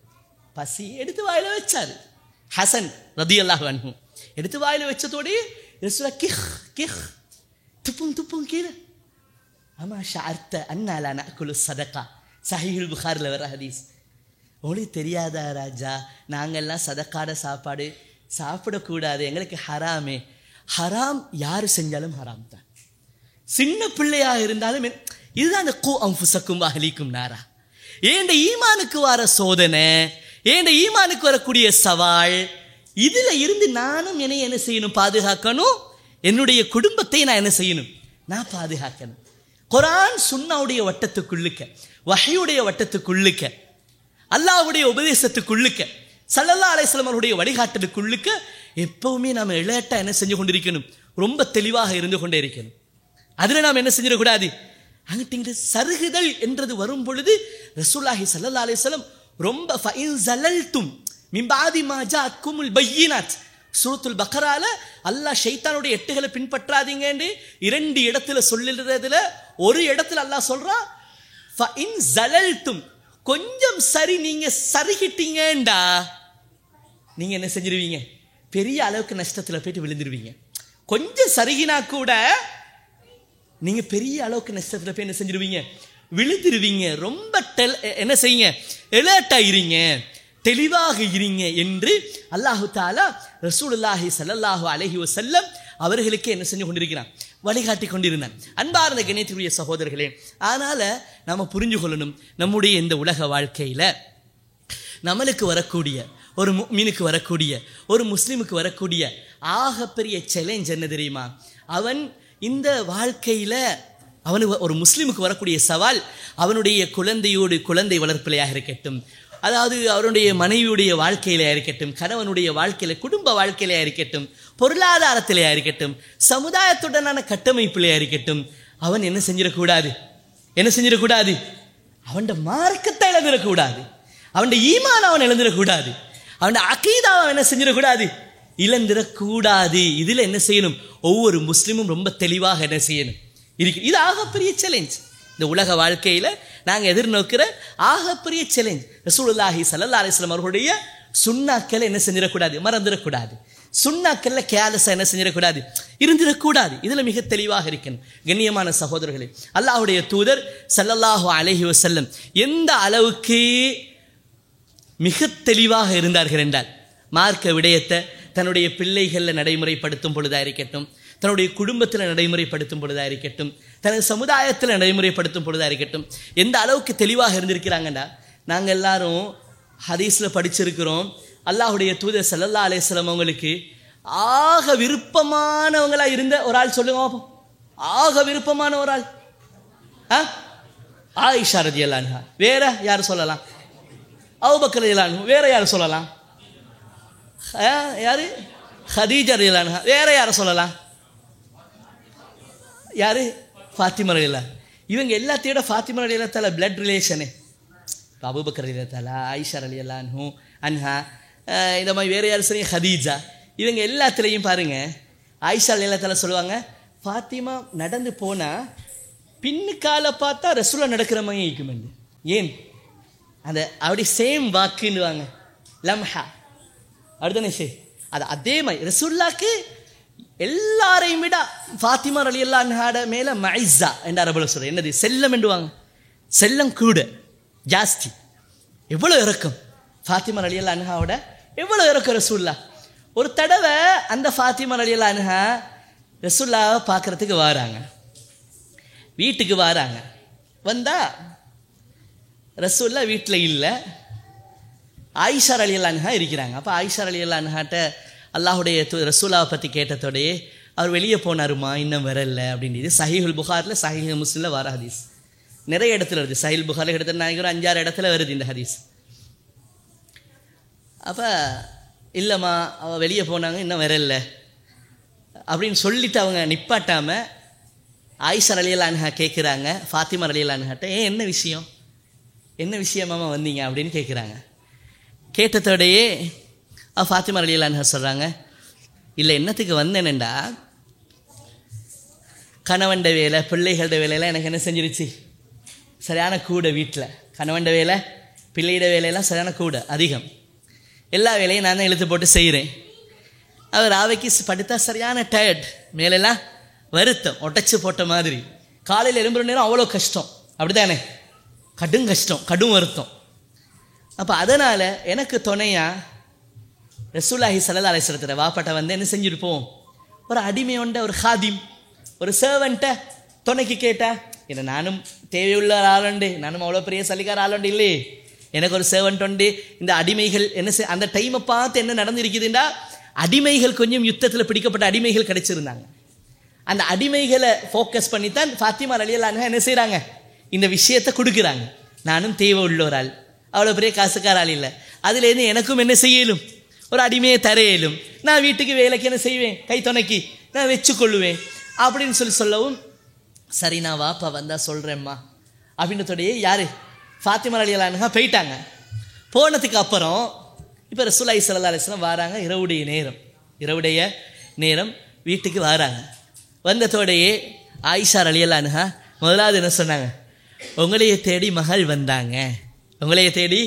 பசி எடுத்து வாயில வச்சாரு. ஹசன் ரதியல்லாஹு அன்ஹு எடுத்து வாயில வச்சதோடு ரசூலுல்லாஹ் கிஹ் கிஹ் துப்பும் துப்பும் கீழே. ஆமா ஷார்த்த அன்னாலா நஅகுலு சதகா, சஹீஹுல் புகாரில் வர ஹதீஸ். உங்களுக்கு தெரியாதா ராஜா, நாங்கள்லாம் சதக்காட சாப்பாடு சாப்பிடக்கூடாது, எங்களுக்கு ஹராமே. ஹராம் யார் செஞ்சாலும் ஹராம் தான், சின்ன பிள்ளையாக இருந்தாலும். இதுதான் அந்த கூ அன்ஃபுஸக்கும் அஹ்லீக்கும் நாரா. ஏண்ட ஈமானுக்கு வர சோதனை, ஏண்ட ஈமானுக்கு வரக்கூடிய சவால், இதுல இருந்து நானும் என்னை என்ன செய்யணும், பாதுகாக்கணும். என்னுடைய குடும்பத்தை நான் என்ன செய்யணும், நான் பாதுகாக்கணும். குர்ஆன் சுன்னாவுடைய வட்டத்துக்குள்ளுக்க, வஹ்யுடைய வட்டத்துக்குள்ளுக்க, அல்லாஹ்வுடைய உபதேசத்துக்குள்ளுக்க, ஸல்லல்லாஹு அலைஹி வஸல்லம் அவருடைய வழிகாட்டலுக்குள்ளுக்க எப்பவுமே நாம் இளையட்டா என்ன செஞ்சு கொண்டிருக்கணும், ரொம்ப தெளிவாக இருந்து கொண்டே இருக்கணும். அதில் நாம் என்ன செஞ்சிடக்கூடாது, அங்கிட்டு சருகுதல் என்றது வரும் பொழுது ரசூலுல்லாஹி ஸல்லல்லாஹு அலைஹி வஸல்லம் ரொம்ப ஃபஇன் ஸலல்தும் மின் பாதி மா ஜாஅத்குமுல் பையினாத், சூரத்துல் பக்ரால அல்லாஹ் ஷைத்தானுடைய எட்டுகளை பின்பற்றாதீங்கன்னு இரண்டு இடத்துல சொல்லுறதுல ஒரு இடத்துல அல்லாஹ் சொல்றான், ஃபஇன் ஸலல்தும், கொஞ்சம் சரி நீங்க சருகிட்டீங்கண்டா நீங்க என்ன செஞ்சிருவீங்க, பெரிய அளவுக்கு நஷ்டத்துல போயிட்டு விழுந்துருவீங்க. கொஞ்சம் சருகினா கூட நீங்க பெரிய அளவுக்கு நஷ்டத்துல போய் என்ன செஞ்சிருவீங்க, விழுந்துருவீங்க. ரொம்ப என்ன செய்யுங்க, எலர்ட் ஆயிருங்க, தெளிவாக இருங்க என்று அல்லாஹு தாலா ரசூலுல்லாஹி ஸல்லல்லாஹு அலைஹி வஸல்லம் அவர்களுக்கு என்ன செஞ்சு கொண்டிருக்கிறான், வழிகாட்டி கொண்டிருந்தான். அன்பார்ந்த கண்ணியத்திற்குரிய சகோதரர்களே, அதனால நாம புரிஞ்சு கொள்ளணும், நம்முடைய இந்த உலக வாழ்க்கையில நம்மளுக்கு வரக்கூடிய ஒரு முஃமினுக்கு வரக்கூடிய ஒரு முஸ்லிமுக்கு வரக்கூடிய ஆகப்பெரிய சேலஞ்ச் என்ன தெரியுமா, அவன் இந்த வாழ்க்கையில அவனுக்கு ஒரு முஸ்லிமுக்கு வரக்கூடிய சவால் அவனுடைய குழந்தையோடு குழந்தை வளர்ப்பிலையாக இருக்கட்டும், அதாவது அவருடைய மனைவியுடைய வாழ்க்கையிலையா இருக்கட்டும், கணவனுடைய வாழ்க்கையில குடும்ப வாழ்க்கையிலையா இருக்கட்டும், பொருளாதாரத்திலையா இருக்கட்டும், சமுதாயத்துடனான கட்டமைப்பிலையா இருக்கட்டும், அவன் என்ன செஞ்சிடக்கூடாது, என்ன செஞ்சிடக்கூடாது, அவன் மார்க்கத்தை இழந்துடக்கூடாது, அவன் ஈமான் அவன் இழந்துடக்கூடாது, அவன் அகீதா அவன் என்ன செஞ்சிடக்கூடாது, இழந்துடக்கூடாது. இதுல என்ன செய்யணும், ஒவ்வொரு முஸ்லிமும் ரொம்ப தெளிவாக என்ன செய்யணும் இருக்கு. இது ஆகப்பெரிய சேலஞ்ச். இந்த உலக வாழ்க்கையில நாங்க எதிர்நோக்கிற ஆகப்பெரிய சேலஞ்ச். ரசூலுல்லாஹி ஸல்லல்லாஹு அலைஹி வஸல்லம் அவர்களுடைய சுன்னாக்களை என்ன செஞ்சிடக்கூடாது, மறந்துடக்கூடாது. சுன்னாக்கள்ல கேலஸா என்ன செஞ்சிடக்கூடாது, இருந்திடக்கூடாது. இதுல மிக தெளிவாக இருக்கணும். கண்ணியமான சகோதரர்களே, அல்லாஹ்வுடைய தூதர் ஸல்லல்லாஹு அலைஹி வஸல்லம் எந்த அளவுக்கு மிக தெளிவாக இருந்தார்கள் என்றால், மார்க்க விடயத்தை தன்னுடைய பிள்ளைகளில் நடைமுறைப்படுத்தும் பொழுதாக இருக்கட்டும், தன்னுடைய குடும்பத்தில் நடைமுறைப்படுத்தும் பொழுதாக இருக்கட்டும், தனது சமுதாயத்தில் நடைமுறைப்படுத்தும் பொழுதாக இருக்கட்டும், எந்த அளவுக்கு தெளிவாக இருந்திருக்கிறாங்கண்டா, நாங்கள் எல்லாரும் ஹதீஸில் படிச்சிருக்கிறோம். அல்லாஹுடைய தூதர் ஸல்லல்லாஹு அலைஹி வஸல்லம் அவங்களுக்கு ஆக விருப்பமானவங்களா இருந்த ஒரு ஆள் சொல்லுங்க பாப்போம். ஆக விருப்பமான ஒரு ஆள் ஆயிஷா ரலியல்லாஹு அன்ஹா. வேற யார் சொல்லலாம்? அபூபக்கர் ரலியல்லாஹு அன்ஹு. வேற யார் சொல்லலாம்? யாரு? ஹதீஜா ரலியல்லாஹு அன்ஹா. வேற யாரை சொல்லலாம்? யாரு? ஃபாத்திமா ரலியல்லாஹு. இவங்க எல்லாத்தையோட ஃபாத்திமா ரலியல்லாஹு தஆலா பிளட் ரிலேஷனு. அபூபக்கர் ரலியல்லாஹு தஆலா, ஆயிஷா ரலியல்லாஹு அன்ஹா, இந்த மாதிரி வேறு யாரும் சரி ஹதீஜா, இவங்க எல்லாத்துலேயும் பாருங்கள் ஆயிஷா எல்லாத்தில் சொல்லுவாங்க, ஃபாத்திமா நடந்து போனால் பின்னுக்கால பார்த்தா ரசூலா நடக்கிற மாதிரி இருக்குமெண்டு. ஏன் அந்த அப்படி சேம் வாக்குன்னுவாங்க லம்ஹா அப்படிதானே சே, அது அதே மாதிரி ரசூல்லாக்கு எல்லாரையும் விட ஃபாத்திமா ரலியல்லாஹு அன்ஹாட மேலே மைஸா என்ற அரபுல சொல்கிறேன், என்னது செல்லம் என்றுவாங்க, செல்லம் கூட ஜாஸ்தி. எவ்வளோ இறக்கம் ஃபாத்திமா ரலியல்லாஹு அன்ஹாவோட, எவ்வளோ இறக்கம் ரசூல்லா. ஒரு தடவை அந்த ஃபாத்திமா ரலியல்லாஹு அன்ஹா ரசூல்லாவை பார்க்குறதுக்கு வராங்க, வீட்டுக்கு வராங்க. வந்தா ரசூல்லா வீட்டில் இல்லை, ஆயிஷா ரலியல்லாஹு அன்ஹா இருக்கிறாங்க. அப்போ ஆயிஷா ரலியல்லாஹு அன்ஹாட்ட அல்லாஹுடைய ரசூலாவை பற்றி கேட்டதோடையே அவர் வெளியே போனாருமா இன்னும் வரல அப்படின்றது சஹீஹுல் புகாரில் சஹீஹுல் முஸ்லிமில் வர ஹதீஸ். நிறைய இடத்துல வருது, சஹீஹுல் புகாரில் எடுத்து நான் ஒரு அஞ்சாறு இடத்துல வருது இந்த ஹதீஸ். அப்போ இல்லைம்மா அவள் வெளியே போனாங்க இன்னும் வரல அப்படின்னு சொல்லிட்டு அவங்க நிப்பாட்டாமல் ஆயிஷா ரலியல்லாஹு அன்ஹா கேட்குறாங்க ஃபாத்திமா ரலியல்லாஹு அன்ஹாட்ட, ஏன் என்ன விஷயம், என்ன விஷயமாமா வந்தீங்க அப்படின்னு கேட்குறாங்க. கேட்டதோடையே ஃபாத்திமா ரலியல்லாஹு அன்ஹா சொல்கிறாங்க, இல்லை என்னத்துக்கு வந்தேனேண்டா கணவன்ட வேலை பிள்ளைகளோட வேலையெல்லாம் எனக்கு என்ன செஞ்சிருச்சு, சரியான கூட. வீட்டில் கணவன்ட வேலை பிள்ளையிட வேலையெல்லாம் சரியான கூட அதிகம், எல்லா வேலையும் நான் தான் இழுத்து போட்டு செய்கிறேன். அவர் ஆவைக்கு படுத்தா சரியான டயர்ட், மேலெல்லாம் வருத்தம் ஒட்டச்சு போட்ட மாதிரி, காலையில் எழும்புற நேரம் அவ்வளோ கஷ்டம், அப்படி தானே, கடும் கஷ்டம் கடும் வருத்தம். அப்போ அதனால் எனக்கு துணையாக ரசூலுல்லாஹி ஸல்லல்லாஹு அலைஹி வஸல்லம் வாப்பாட்ட வந்து என்ன செஞ்சுருப்போம், ஒரு அடிமையோண்ட ஒரு ஹாதிம் ஒரு சர்வன்ட்டை துணைக்கு கேட்டா, என்ன நானும் தேவையுள்ள ஆளுண்டு, நானும் அவ்வளோ பெரிய சலிக்கார ஆளுண்டு இல்லையே, எனக்கு ஒரு சர்வன்ட் உண்டு. இந்த அடிமைகள் என்ன செய் அந்த டைமை பார்த்து என்ன நடந்திருக்குதுண்டா, அடிமைகள் கொஞ்சம் யுத்தத்தில் பிடிக்கப்பட்ட அடிமைகள் கிடைச்சிருந்தாங்க. அந்த அடிமைகளை ஃபோக்கஸ் பண்ணித்தான் ஃபாத்திமா ரலியல்லாஹு அன்ஹா என்ன செய்கிறாங்க, இந்த விஷயத்தை கொடுக்குறாங்க. நானும் தேவை உள்ள ஒரு ஆள், அவ்வளோ பெரிய காசுக்கார ஆள் இல்லை, அதுலேருந்து எனக்கும் என்ன செய்யலும், ஒரு அடிமையை தரையிலும், நான் வீட்டுக்கு வேலைக்கு என்ன செய்வேன், கை துணைக்கி நான் வச்சுக்கொள்ளுவேன் அப்படின்னு சொல்லி சொல்லவும், சரி நான் வாப்பா வந்தால் சொல்கிறேம்மா அப்படின்றதோடையே யார் ஃபாத்திமா ரலியல்லாஹு அன்ஹா போயிட்டாங்க. போனதுக்கு அப்புறம் இப்போ ரசூலுல்லாஹி ஸல்லல்லாஹு அலைஹி வஸல்லம் வராங்க, இரவுடைய நேரம் இரவுடைய நேரம் வீட்டுக்கு வராங்க. வந்ததோடையே ஆயிஷா ரலியல்லாஹு அன்ஹா முதலாவது என்ன சொன்னாங்க, உங்களையே தேடி மகள் வந்தாங்க, உங்களையே தேடி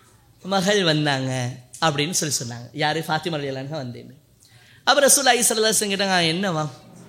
மகள் வந்தாங்க அப்படின்னு சொல்லி சொன்னாங்க. யார், ஃபாத்திமா ரலியல்லாஹு அன்ஹா வந்தேன்னு. அப்புறம் ரசூலுல்லாஹி ஸல்லல்லாஹு அலைஹி வஸல்லம் கேட்டாங்க, என்னவாம்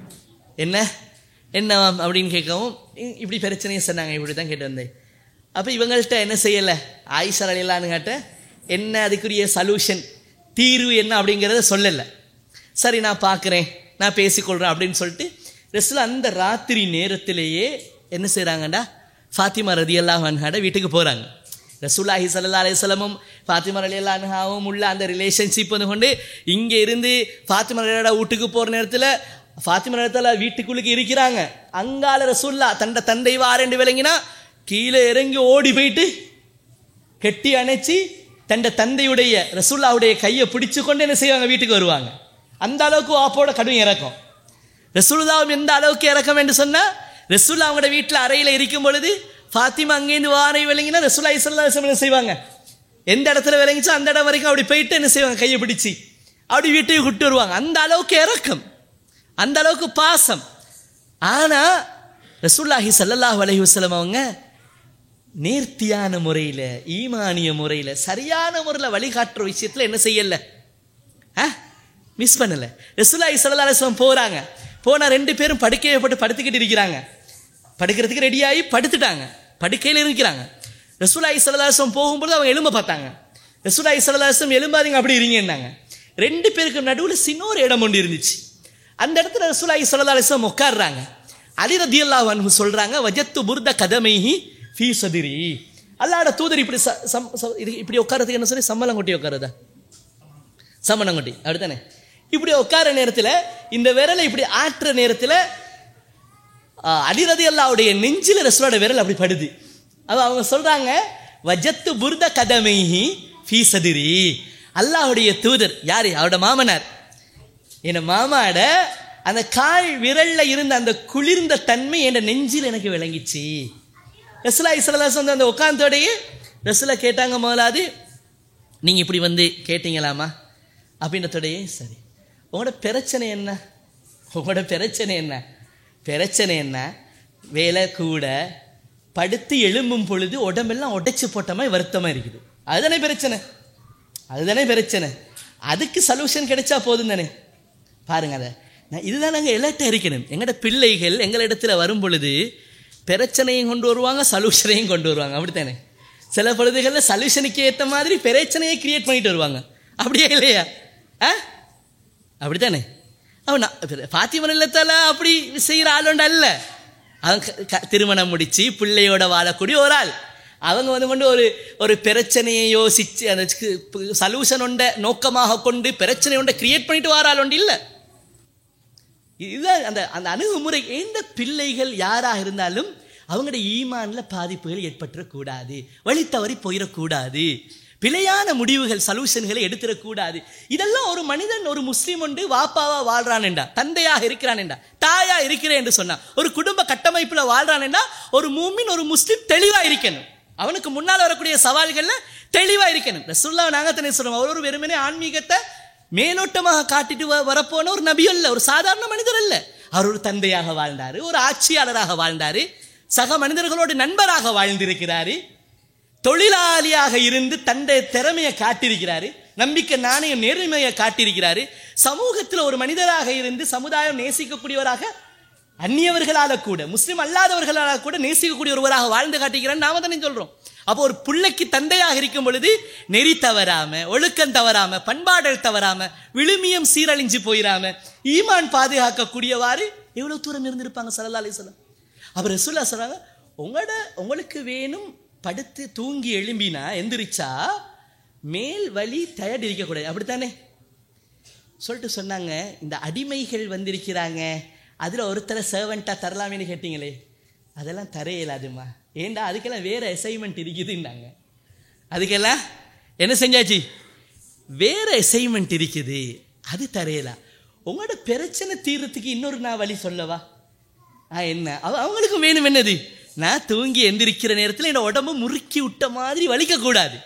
என்ன என்னவாம் அப்படின்னு கேட்கவும் இப்படி பிரச்சனையை சொன்னாங்க, இப்படி தான் கேட்டு வந்தேன். அப்போ இவங்கள்ட்ட என்ன செய்யலை, ஆயிஷா ரலியல்லாஹு அன்ஹாட்ட என்ன அதுக்குரிய சொல்யூஷன் தீர்வு என்ன அப்படிங்கிறத சொல்லலை. சரி நான் பார்க்குறேன் நான் பேசிக்கொள்கிறேன் அப்படின்னு சொல்லிட்டு ரசூல் அந்த ராத்திரி நேரத்திலேயே என்ன செய்கிறாங்கண்டா ஃபாத்திமா ரலியல்லாஹு அன்ஹாட வீட்டுக்கு போகிறாங்க. ரசூலுல்லாஹி ஸல்லல்லாஹு அலைஹி வஸல்லமும் ஃபாத்திமா ரலியல்லாஹு அன்ஹாவும் உள்ள அந்த ரிலேஷன்ஷிப் வந்து கொண்டு இங்கே இருந்து ஃபாத்திமா ரலியல்லாஹு வீட்டுக்கு போகிற நேரத்தில் ஃபாத்திமா ரலியல்லாஹு வீட்டுக்குள்ளுக்கு இருக்கிறாங்க. அங்கால ரசூல்லா தண்ட தந்தை வாரண்டு விளங்கினா கீழே இறங்கி ஓடி போயிட்டு கெட்டி அணைச்சி தண்ட தந்தையுடைய ரசூல்லாவுடைய கையை பிடிச்சு கொண்டு என்ன செய்வாங்க, வீட்டுக்கு வருவாங்க. அந்த அளவுக்கு வாப்போட கடும் இறக்கம். ரசூலுல்லாவும் எந்த அளவுக்கு இறக்கம் என்று சொன்னால், ரசூல்லா அவங்களோட வீட்டில் அறையில் இருக்கும் பொழுது ஃபாத்திமா அங்கேருந்து வாரை விளங்கினா ரசூலுல்லாஹி ஸல்லல்லாஹு அலைஹி வஸல்லம் என்ன செய்வாங்க, எந்த இடத்துல விளங்கிச்சோ அந்த இடம் வரைக்கும் அப்படி போயிட்டு என்ன செய்வாங்க, கையை பிடிச்சி அப்படி வீட்டுக்கு கூப்பிட்டு வருவாங்க. அந்த அளவுக்கு இறக்கம், அந்த அளவுக்கு பாசம். ஆனால் ரசூலுல்லாஹி ஸல்லல்லாஹு அலைஹி வஸல்லம் அவங்க நேர்த்தியான முறையில் ஈமானிய முறையில் சரியான முறையில் வழிகாட்டுற விஷயத்தில் என்ன செய்யலை, ஆ மிஸ் பண்ணலை. ரசூலுல்லாஹி ஸல்லல்லாஹு அலைஹி வஸல்லம் போகிறாங்க, போனால் ரெண்டு பேரும் படுக்கையை போட்டு படுத்துக்கிட்டு இருக்கிறாங்க, படுக்கிறதுக்கு ரெடியாகி படுத்துட்டாங்க, படுக்கையில் இருக்கிறாங்க. ரசூலுல்லாஹி ஸல்லல்லாஹு அலைஹி வஸல்லம் போகும்போது அவங்க எலும்ப பார்த்தாங்க. ரசூலுல்லாஹி ஸல்லல்லாஹு அலைஹி வஸல்லம் எலும்பாதீங்க அப்படி இருங்கன்னாங்க. ரெண்டு பேருக்கு நடுவில் சின்னொரு இடம் ஒன்று இருந்துச்சு. அந்த இடத்துல ரசூலுல்லாஹி ஸல்லல்லாஹு அலைஹி வஸல்லம் உட்கார்றாங்க. அலி ரலியல்லாஹு அன்ஹு சொல்கிறாங்க, வஜத்து புர்த கதமைஹி ஃபீ சதிரி. அல்லாஹ்வோட தூதர் இப்படி இப்படி உட்காரத்துக்கு என்ன சொல்லி சம்மலம் கொட்டி உட்காருதா, சம்மணம் கொட்டி அப்படித்தானே, இப்படி உட்கார நேரத்தில் இந்த விரலை இப்படி ஆற்றுற நேரத்தில் அலி ரலியல்லாஹுடைய நெஞ்சில் ரசூலோட விரல் அப்படி படுது. அது அவங்க சொல்கிறாங்க, வஜத்து புர்த கதமைஹி ஃபீ சதிரி. அல்லாஹ்வுடைய தூதர் யார், அவரோட மாமனார், என் மாமாட அந்த கால் விரலில் இருந்த அந்த குளிர்ந்த தன்மை என் நெஞ்சில் எனக்கு விளங்கிச்சு. ரசூலுல்லாஹி ஸல்லல்லாஹு அலைஹி வஸல்லம் அந்த உட்கார்ந்தோடையே ரசூலை கேட்டாங்க, முதலாவது நீங்கள் இப்படி வந்து கேட்டீங்களாமா அப்படின்றதோடையே சரி. உங்களோட பிரச்சனை என்ன? உங்களோட பிரச்சனை என்ன? பிரச்சனை என்ன? வேலை கூட, படுத்து எழும்பும் பொழுது உடம்பெல்லாம் உடைச்சு போட்ட மாதிரி வருத்தமாக இருக்குது. அதுதானே பிரச்சனை, அதுதானே பிரச்சனை. அதுக்கு சொல்யூஷன் கிடைச்சா போதும் தானே. பாருங்க, அதை நான் இதுதான் நாங்கள் எலர்ட்டாக இருக்கணும். எங்களோட பிள்ளைகள் எங்களிடத்தில் வரும் பொழுது பிரச்சனையும் கொண்டு வருவாங்க, சொல்யூஷனையும் கொண்டு வருவாங்க. அப்படித்தானே? சில பொழுதுகளில் சொல்யூஷனுக்கு ஏற்ற மாதிரி பிரச்சனையை கிரியேட் பண்ணிட்டு வருவாங்க. அப்படியே இல்லையா? ஆ அப்படித்தானே? அவன் பாத்திமன் இல்லத்தால அப்படி செய்கிற ஆள் ஒன்று அல்ல. அவங்க திருமணம் முடித்து பிள்ளையோட வாழக்கூடிய ஒரு ஆள். அவங்க வந்து கொண்டு ஒரு ஒரு பிரச்சனையை யோசித்து அந்த சொல்யூஷன் ஒன்றை நோக்கமாக கொண்டு பிரச்சனை ஒன்றை கிரியேட் பண்ணிட்டு வர ஆள் ஒன்று இல்லை. இதுதான் அந்த அந்த அணுகுமுறை. எந்த பிள்ளைகள் யாராக இருந்தாலும் அவங்களுடைய ஈமானில் பாதிப்புகள் ஏற்பட்டுறக்கூடாது, வழி தவறி போயிடக்கூடாது, பிழையான முடிவுகள் சொல்யூஷன்களை எடுத்துடக்கூடாது. இதெல்லாம் ஒரு மனிதன், ஒரு முஸ்லீம் ஒன்று வாப்பாவா வாழ்றான் என்றா, தந்தையாக இருக்கிறான் என்றா, தாயா இருக்கிறேன் என்று சொன்னா, ஒரு குடும்ப கட்டமைப்பில் வாழ்றான் என்றா ஒரு மூமின், ஒரு முஸ்லீம் தெளிவா இருக்கணும். அவனுக்கு முன்னால் வரக்கூடிய சவால்கள்ல தெளிவா இருக்கணும். ரசூலுல்லாஹ் நாங்கத்தனை சொல்றோம், அவர் ஒரு வெறுமனே ஆன்மீகத்தை மேலோட்டமாக காட்டிட்டு வரப்போன ஒரு நபி அல்ல, ஒரு சாதாரண மனிதர் அல்ல. அவர் ஒரு தந்தையாக வாழ்ந்தாரு, ஒரு ஆட்சியாளராக வாழ்ந்தாரு, சக மனிதர்களோடு நண்பராக வாழ்ந்திருக்கிறாரு, தொழிலாளியாக இருந்து தன்னுடைய திறமையை காட்டியிருக்கிறாரு, நம்பிக்கை நாணயம் நேர்மையை காட்டியிருக்கிறாரு, சமூகத்தில் ஒரு மனிதராக இருந்து சமுதாயம் நேசிக்கக்கூடியவராக, அந்நியவர்களால கூட முஸ்லிம் அல்லாதவர்களால கூட நேசிக்கக்கூடிய ஒருவராக வாழ்ந்து காட்டிக்கிறான்னு நாம தானே சொல்றோம். அப்போ ஒரு பிள்ளைக்கு தந்தையாக இருக்கும் பொழுது நெறி தவறாம, ஒழுக்கம் தவறாம, பண்பாடல் தவறாம, விழுமியம் சீரழிஞ்சு போயிடாம, ஈமான் பாதுகாக்கக்கூடியவாறு எவ்வளவு தூரம் இருந்திருப்பாங்க ஸல்லல்லாஹு அலைஹி வஸல்லம். அவர் ரசூலுல்லாஹ் சொல்றாங்க, உங்களோட உங்களுக்கு வேணும் படுத்து தூங்கி எழும்பினா எந்திரிச்சா மேல் வலி டயர்ட் இருக்கக்கூடாது, அப்படித்தானே சொல்லிட்டு சொன்னாங்க. இந்த அடிமைகள் வந்திருக்கிறாங்க, அதில் ஒருத்தரை சர்வெண்ட்டாக தரலாமேன்னு கேட்டீங்களே, அதெல்லாம் தர இயலாதுமா. ஏண்டா அதுக்கெல்லாம் வேறு அசைன்மெண்ட் இருக்குதுன்னாங்க. அதுக்கெல்லாம் என்ன செஞ்சாச்சு, வேறு அசைன்மெண்ட் இருக்குது, அது தரையலாம். உங்களோட பிரச்சனை தீர்றதுக்கு இன்னொரு நான் வழி சொல்லவா? ஆ என்ன அவங்களுக்கும் வேணும் என்னது, நான் தூங்கி எந்திரிக்கிற நேரத்தில் என்னோட உடம்பு முறுக்கி விட்ட மாதிரி வலிக்கக்கூடாது,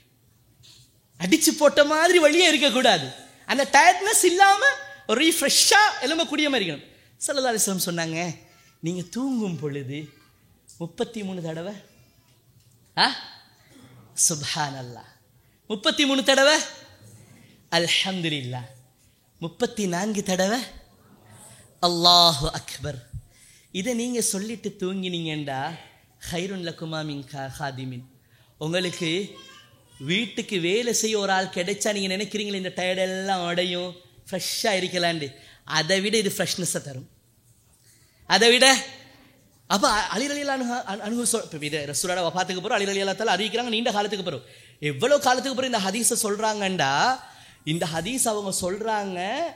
அடிச்சு போட்ட மாதிரி வழியே இருக்கக்கூடாது, அந்த டயர்ட்னஸ் இல்லாமல் ஒரு ரீஃப்ரெஷ்ஷாக எலும்பக்கூடிய மாதிரி இருக்கணும். ஸல்லல்லாஹு அலைஹி வஸல்லம் சொன்னாங்க, நீங்கள் தூங்கும் பொழுது முப்பத்தி மூணு தடவை ஆ சுப்ஹானல்லாஹ், முப்பத்தி மூணு தடவை அல்ஹம்துலில்லாஹ், முப்பத்தி நான்கு தடவை அல்லாஹு அக்பர். இதை நீங்கள் சொல்லிட்டு தூங்கினீங்கண்டா ஹைருன் லக்குமா மின் ஹாதிமின், உங்களுக்கு வீட்டுக்கு வேலை செய்ய ஒரு ஆள் கிடைச்சா நீங்கள் நினைக்கிறீங்களே இந்த டயர்டெல்லாம் உடையும் ஃப்ரெஷ்ஷாக இருக்கலாண்டு, அதை விட இது ஃப்ரெஷ்னஸை தரும். அதை விட அப்போ அலி ரலியல்லாஹு அன்ஹு சொல் இது ரசூலுல்லாஹ் வஃபாத்துக்கு பிறகு அலி ரலியல்லாஹு தஆலா அறிவிக்கிறாங்க, நீண்ட காலத்துக்கு பிறகு, எவ்வளோ காலத்துக்கு பிறகு இந்த ஹதீஸை சொல்கிறாங்கண்டா, இந்த ஹதீஸ் அவங்க சொல்கிறாங்க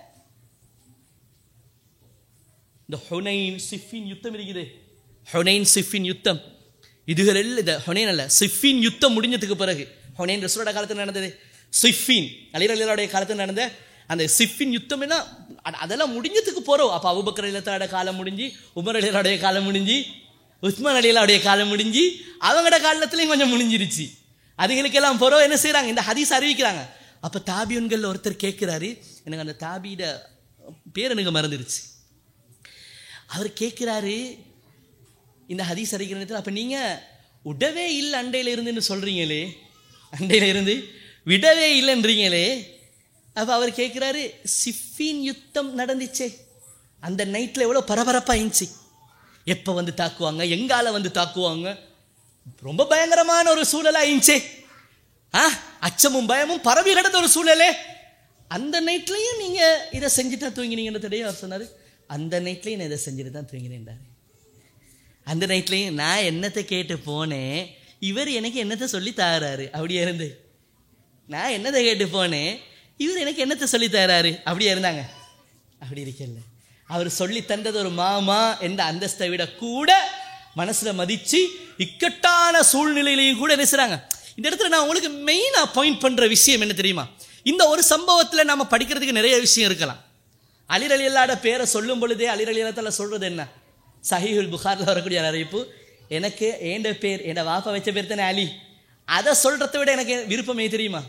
இந்த ஹுனைன் சிஃபின் யுத்தம் இருக்குது, ஹுனைன் சிஃபின் யுத்தம், இதுகள் எல்லாம் இந்த ஹுனைன் அல்ல சிஃபின் யுத்தம் முடிஞ்சதுக்கு பிறகு, ஹுனைன் ரசூலுல்லாஹ் காலத்தில் நடந்தது, சிஃபின் அலி ரலியல்லாஹுடைய காலத்தில் நடந்த அந்த சிஃபின் யுத்தம் என்ன, அதெல்லாம் முடிஞ்சதுக்கு போகிறோம். அப்போ அபூபக்கர் ரலியல்லாஹு காலம் முடிஞ்சு, உமர் ரலியல்லாஹுடைய காலம் முடிஞ்சு, உஸ்மான் ரலியல்லாஹுடைய காலம் முடிஞ்சு, அவங்களோட காலத்துலேயும் கொஞ்சம் முடிஞ்சிருச்சு. அதுகளுக்கெல்லாம் போகிறோம். என்ன செய்கிறாங்க, இந்த ஹதீஸ் அறிவிக்கிறாங்க. அப்போ தாபியன்களில் ஒருத்தர் கேட்குறாரு, எனக்கு அந்த தாபியோட பேர் எனக்கு மறந்துடுச்சு, அவர் கேட்குறாரு இந்த ஹதீஸ் அறிவிக்கிற நேரத்தில், அப்போ நீங்கள் விடவே இல்லை அண்டையில் இருந்துன்னு சொல்கிறீங்களே, அண்டையில் இருந்து விடவே இல்லைன்றீங்களே, அப்போ அவர் கேட்குறாரு, சிஃபின் யுத்தம் நடந்துச்சே, அந்த நைட்டில் எவ்வளோ பரபரப்பாக இருந்துச்சு, எப்போ வந்து தாக்குவாங்க, எங்கால வந்து தாக்குவாங்க, ரொம்ப பயங்கரமான ஒரு சூழலாக இருந்துச்சே, ஆ அச்சமும் பயமும் பரவி கிடந்த ஒரு சூழலே, அந்த நைட்லையும் நீங்கள் இதை செஞ்சுட்டு தான் தூங்கினீங்கன்றதே அவர் சொன்னார். அந்த நைட்லையும் நான் இதை செஞ்சுட்டு தான் தூங்கினேன்டாரு. அந்த நைட்லையும் நான் என்னத்தை கேட்டு போனேன், இவர் எனக்கு என்னத்தை சொல்லி தாராரு, அப்படியே இருந்து நான் என்னத்தை கேட்டு போனேன், இவர் எனக்கு என்னத்தை சொல்லி தராரு, அப்படியே இருந்தாங்க. அப்படி இருக்கல, அவர் சொல்லி தந்தது ஒரு மாமா என்ற அந்தஸ்தை விட கூட மனசில் மதித்து இக்கட்டான சூழ்நிலையிலையும் கூட நினைச்சாங்க. இந்த இடத்துல நான் உங்களுக்கு மெயினாக பாயிண்ட் பண்ணுற விஷயம் என்ன தெரியுமா, இந்த ஒரு சம்பவத்தில் நம்ம படிக்கிறதுக்கு நிறைய விஷயம் இருக்கலாம். அலி ரலியல்லாஹு பேரை சொல்லும் பொழுதே அலி ரலியல்லாஹு தஆலா சொல்கிறது என்ன, சஹீஹுல் புகாரில் வரக்கூடிய அறிவிப்பு, எனக்கு ஏண்ட பேர் என் வாப்பா வச்ச பேர் தானே அலி, அதை சொல்கிறத விட எனக்கு விருப்பமே தெரியுமா,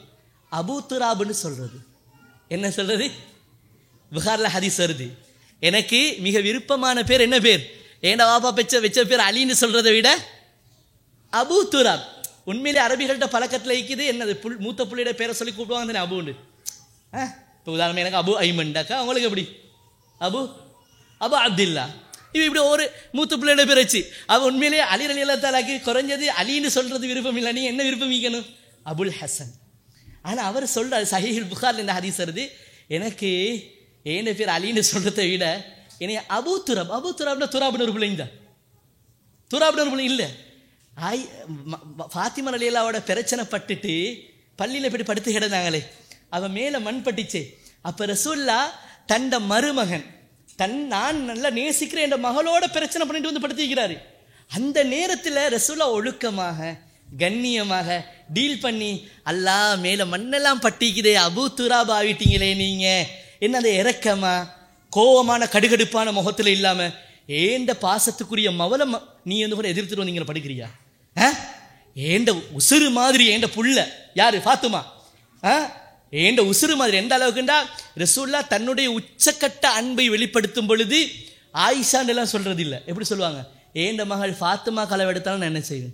அபூ துராப்னு சொல்றது. என்ன சொல்றது? புகார்ல ஹதீஸ் வருது. எனக்கு மிக விருப்பமான பேர் என்ன பேர்? ஏண்ட வாப்பா பெச்ச வச்ச பேர் அலின்னு சொல்றதை விட அபூ துராப். உண்மையிலே அரபிகள்கிட்ட பழக்கத்தில் இருக்குது என்னது, புல் மூத்த புள்ளியோட பேரை சொல்லி கூப்பிடுவாங்க தானே அபுன்னு. ஆ இப்போ உதாரணம் எனக்கு அபு ஐமண்டாக்கா, அவங்களுக்கு எப்படி அபு அபு அப்துல்லா. இப்போ இப்படி ஒரு மூத்த பிள்ளையோட பேர் வச்சு அவள் உண்மையிலேயே அலி ரலியல்லாஹு தஆலாக்கு குறைஞ்சது அலின்னு சொல்றது விருப்பம் இல்லை. நீ என்ன விருப்பம் வைக்கணும்? அபுல் ஹசன். ஆனால் அவர் சொல்கிறார் சஹீஹுல் புகாரில் இந்த ஹதீஸ் வருது, எனக்கு ஏன பேர் அலின்னு சொல்கிறத விட என்னை அபூ துராப். அபூ துராப்னா துராப்னு ஒரு பிள்ளைங்க தான், துராப்னு ஒரு பிள்ளை இல்லை. ஆய் ஃபாத்திமா ரலியல்லாஹோட பிரச்சனை பட்டுட்டு பள்ளியில் போய் படுத்து கிடந்தாங்களே, அவன் மேலே மண் பட்டுச்சு. அப்போ ரசூல்லா தண்ட மருமகன் தன் நான் நல்லா நேசிக்கிறேன் என்ற மகளோட பிரச்சனை பண்ணிட்டு வந்து படுத்திக்கிறாரு. அந்த நேரத்தில் ரசூல்லா ஒழுக்கமாக கண்ணியமாக டீல் பண்ணி, அல்லா மேலே மண்ணெல்லாம் பட்டிக்குதே, அபூ துராப் ஆகிட்டீங்களே நீங்கள், என்ன அந்த இறக்கமா கோவமான கடுகடுப்பான முகத்தில் இல்லாமல் ஏண்ட பாசத்துக்குரிய மவளை நீ வந்து கூட எதிர்த்துட்டு வந்தீங்க படுக்கிறியா? ஆ ஏண்ட உசுறு மாதிரி ஏண்ட புள்ள யாரு? ஃபாத்திமா. ஆ ஏண்ட உசுறு மாதிரி எந்த அளவுக்குண்டா ரசூல்லா தன்னுடைய உச்சக்கட்ட அன்பை வெளிப்படுத்தும் பொழுது ஆயிஷான்னு எல்லாம் சொல்றது இல்லை. எப்படி சொல்லுவாங்க? ஏண்ட மகள் ஃபாத்திமா களவு எடுத்தாலும் நான் என்ன செய்வேன்?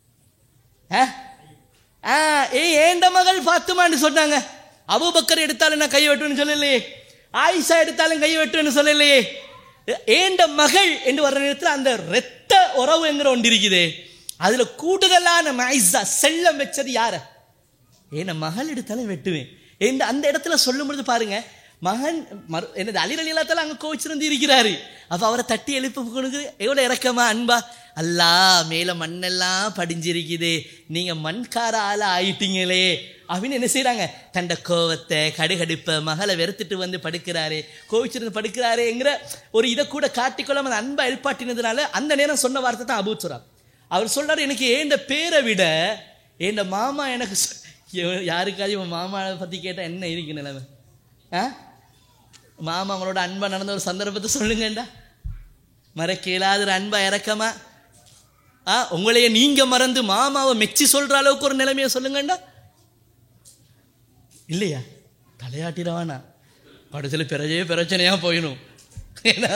ஆ ஏ ஏண்ட மகள் ஃபாத்திமான்னு சொன்னாங்க. அபூபக்கர் எடுத்தாலும் நான் கையை வெட்டுவேன்னு சொல்லலையே, ஆயிஷா எடுத்தாலும் கையை வெட்டுவேன்னு சொல்லலையே. ஏண்ட மகள் என்று வர்ற நேரத்தில் அந்த இரத்த உறவு என்கிற ஒன்று இருக்குது. அதுல கூடுதலான மைஸா செல்லம் வச்சது யார? ஏன்னா மகள் எடுத்தாலும் வெட்டுவேன் என்று அந்த இடத்துல சொல்லும் பொழுது பாருங்க, மகன் என்னது அலி ரலியல்லாஹு தஆலா அங்கே கோவிச்சிருந்து இருக்கிறாரு. அப்போ அவரை தட்டி எழுப்புக்கு எவ்வளோ இறக்கமா அன்பா, அல்லா மேலே மண்ணெல்லாம் படிஞ்சிருக்குது, நீங்கள் மண்கார ஆளா ஆயிட்டீங்களே அப்படின்னு என்ன செய்கிறாங்க? தண்ட கோவத்தை கடுகடுப்பை மகளை வெறுத்துட்டு வந்து படுக்கிறாரு, கோவிச்சிருந்து படுக்கிறாருங்கிற ஒரு இதை கூட காட்டிக்கொள்ளாம அந்த அன்பை எழுப்பாட்டினதுனால அந்த நேரம் சொன்ன வார்த்தை தான் அபூ துராப். அவர் சொல்றாரு, எனக்கு ஏண்ட பேரை விட ஏண்ட மாமா எனக்கு யாருக்காவது இவன் மாமாவை பற்றி கேட்டால் என்ன இருக்கு நிலைமை? ஆ மாமா அவங்களோட அன்பா நடந்த ஒரு சந்தர்ப்பத்தை சொல்லுங்கண்டா. மறக்க இயலாத ஒரு அன்பா இறக்கமா ஆ உங்களையே நீங்க மறந்து மாமாவை மெச்சி சொல்ற அளவுக்கு ஒரு நிலைமையை சொல்லுங்கண்டா. இல்லையா? தலையாட்டிடவானா படத்தில் பிறஜே பிரச்சனையா போயிடும். ஏன்னா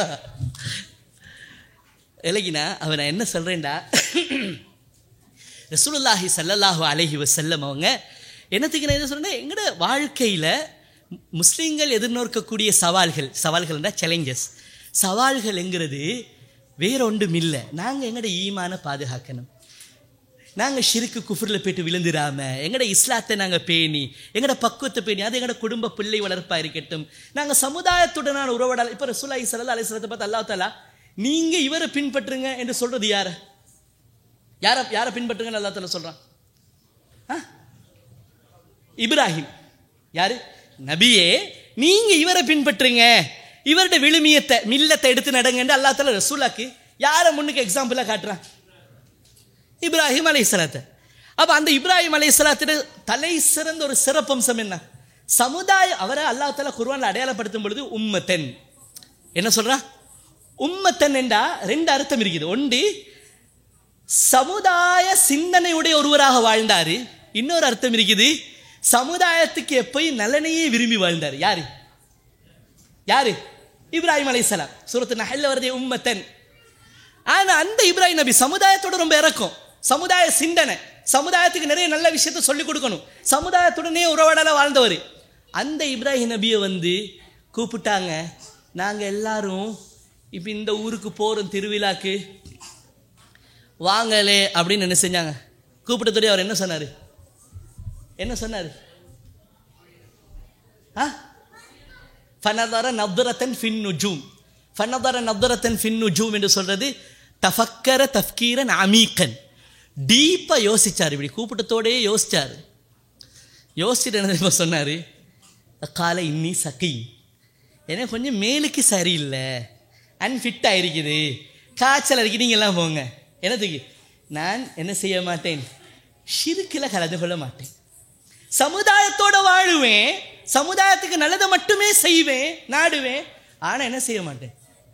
இலகினா அவன் நான் என்ன சொல்றேன்டா, ரசூலுல்லாஹி ஸல்லல்லாஹு அலைஹி வஸல்லம் அவங்க என்னத்துக்கு நான் என்ன சொல்றேன், எங்களோட வாழ்க்கையில் முஸ்லீம்கள் எதிர்நோக்கக்கூடிய சவால்கள், சவால்கள்னா சேலஞ்சஸ், சவால்கள் என்கிறது வேற ஒன்றும் இல்லை. நாங்கள் எங்களோட ஈமான பாதுகாக்கணும், நாங்கள் ஷிருக்கு குஃப்ரில் போய்ட்டு விழுந்துடாமல் எங்களோட இஸ்லாத்தை நாங்கள் பேணி எங்களோட பக்குவத்தை பேணி அது எங்களோட குடும்ப பிள்ளை வளர்ப்பாக இருக்கட்டும், நாங்கள் சமுதாயத்துடனான உறவடால். இப்போ ரசூலுல்லாஹி ஸல்லல்லாஹு அலைஹி வஸல்லத்தை பார்த்து அல்லாஹ் தஆலா நீங்கள் இவரை பின்பற்றுங்க என்று சொல்கிறது யாரை? யாரை யாரை பின்பற்றுங்கன்னு அல்லாஹ் தஆலா சொல்கிறான்? ஆ இப்ராஹிம். யாரு? நபியே நீங்க இவரை பின்பற்றுங்க, இவருடைய விழுமியத்தை மில்லத்தை எடுத்து நடங்க அல்லாஹ் தஆலா ரசூலுக்கு யாரை முன்னுக்கு எக்ஸாம்பிளா காட்டுறான்? இப்ராஹிம் அலைஹிஸ்ஸலாத்தை. அப்ப அந்த இப்ராஹிம் அலைஹிஸ்ஸலாத்துடைய தலை சிறந்த ஒரு சிறப்பம்சம் என்ன? சமுதாயம். அவரை அல்லாஹ் தஆலா குர்ஆன்ல அடையாளப்படுத்தும் பொழுது உம்மத்தன் என்ன சொல்றான்? உம்மத்தன் என்றா ரெண்டு அர்த்தம் இருக்குது. ஒன்று சமுதாய சிந்தனையுடைய ஒருவராக வாழ்ந்தாரு, இன்னொரு அர்த்தம் இருக்குது சமுதாயத்துக்கு எப்பயும் நலனையே விரும்பி வாழ்ந்தார். யாரு யாரு? இப்ராஹிம் அலைஹிஸ்ஸலாம். சூரத்து நஹ்ல்ல வருதே உம்மத்தன். ஆனா அந்த இப்ராஹிம் நபி சமுதாயத்தோட ரொம்ப இறக்கம், சமுதாய சிந்தனை, சமுதாயத்துக்கு நிறைய நல்ல விஷயத்த சொல்லிக் கொடுக்கணும், சமுதாயத்துடனே உறவாடல வாழ்ந்தவர். அந்த இப்ராஹிம் நபியை வந்து கூப்பிட்டாங்க, நாங்க எல்லாரும் இப்ப இந்த ஊருக்கு போறோம் திருவிழாக்கு வாங்கலே அப்படின்னு என்ன செஞ்சாங்க? கூப்பிட்டதோடய அவர் என்ன சொன்னாரு? என்ன சொன்னார்? ஃபனதர நத்ரத்தன் ஃபின் நுஜூம். ஃபனதர நத்ரத்தன் ஃபின் நுஜூம் என்று சொல்றது தஃபக்கர தஃப்கீரன் அமீக்கன், டீப்பா யோசிச்சார். இப்படி கூப்பிட்டத்தோடயே யோசிச்சார். யோசிச்சுட்டு என்ன இப்போ சொன்னார்? காலை இன்னி சகி, ஏன்னா கொஞ்சம் மேலுக்கு சரியில்லை, அன்ஃபிட் ஆயிருக்குது, காய்ச்சல் அடிக்கி நீங்கள் எல்லாம் போங்க. என்னத்துக்கு? நான் என்ன செய்ய மாட்டேன், ஷிர்கில் கலந்து கொள்ள மாட்டேன், சமுதாயத்தோட வாழுவேன், சமுதாயத்துக்கு நல்லதை மட்டுமே செய்வேன் நாடுவேன், ஆனா என்ன செய்ய மாட்டேன்.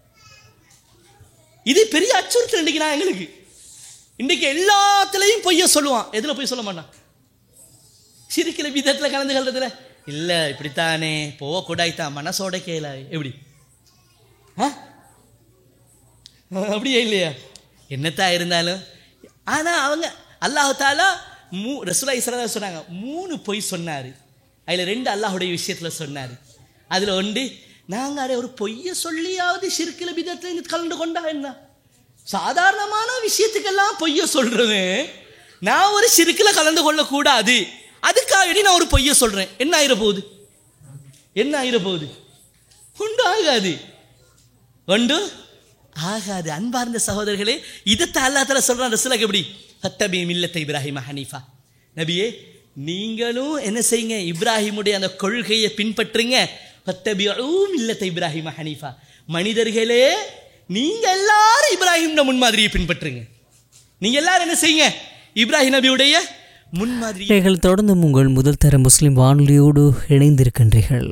இது பெரிய அச்சுறுத்தல் இன்றைக்கு நான் எங்களுக்கு. இன்றைக்கு எல்லாத்துலேயும் பொய்ய சொல்லுவான், எதுல பொய் சொல்ல மாட்டான்? ஷிர்கில் பிதத்தில் கலந்து கொள்றதுல இல்லை இப்படித்தானே போகக்கூடாய்த்தான் மனசோட கேள எப்படி ஆ அப்படியே இல்லையா என்னத்தான் இருந்தாலும். ஆனால் அவங்க அல்லாஹ் தாலா மூ ரசூலுல்லாஹி ஸல்லல்லாஹு அலைஹி சொன்னாங்க மூணு பொய் சொன்னார். அதில் ரெண்டு அல்லாஹுடைய விஷயத்தில் சொன்னார். அதில் ஒன்று நாங்கள் அதை ஒரு பொய்யை சொல்லியாவது ஷிர்கில் பிதத்தில் கலந்து கொண்டா என்ன சாதாரணமான விஷயத்துக்கெல்லாம் பொய்யை சொல்கிறேன். நான் ஒரு ஷிர்கில் கலந்து கொள்ளக்கூடாது அதுக்காக நான் ஒரு பொய்யை சொல்கிறேன். என்ன ஆயிர போகுது என்ன ஆயிர போகுது உண்டு ஆகாது உண்டு ஆகாது. அன்பார்ந்த சகோதரர்களே, இதைத்தான் அல்லாஹ் தஆலா சொல்றான் ரசூலுல்லாஹ் எப்படி ஃபத்தபி மில்லத்த இப்ராஹிம ஹனீஃபா. நபியே நீங்களும் என்ன செய்யுங்க இப்ராஹிமுடைய அந்த கொள்கையை பின்பற்றுங்க. ஃபத்தபிஉ மில்லத்த இப்ராஹிம ஹனீஃபா. மனிதர்களே நீங்க எல்லாரும் இப்ராஹிம் முன்மாதிரியை பின்பற்றுங்க. நீங்க எல்லாரும் என்ன செய்யுங்க இப்ராஹிம் நபியுடைய முன்மாதிரி. தொடர்ந்து உங்கள் முதல் தர முஸ்லிம் வானொலியோடு இணைந்திருக்கின்றீர்கள்.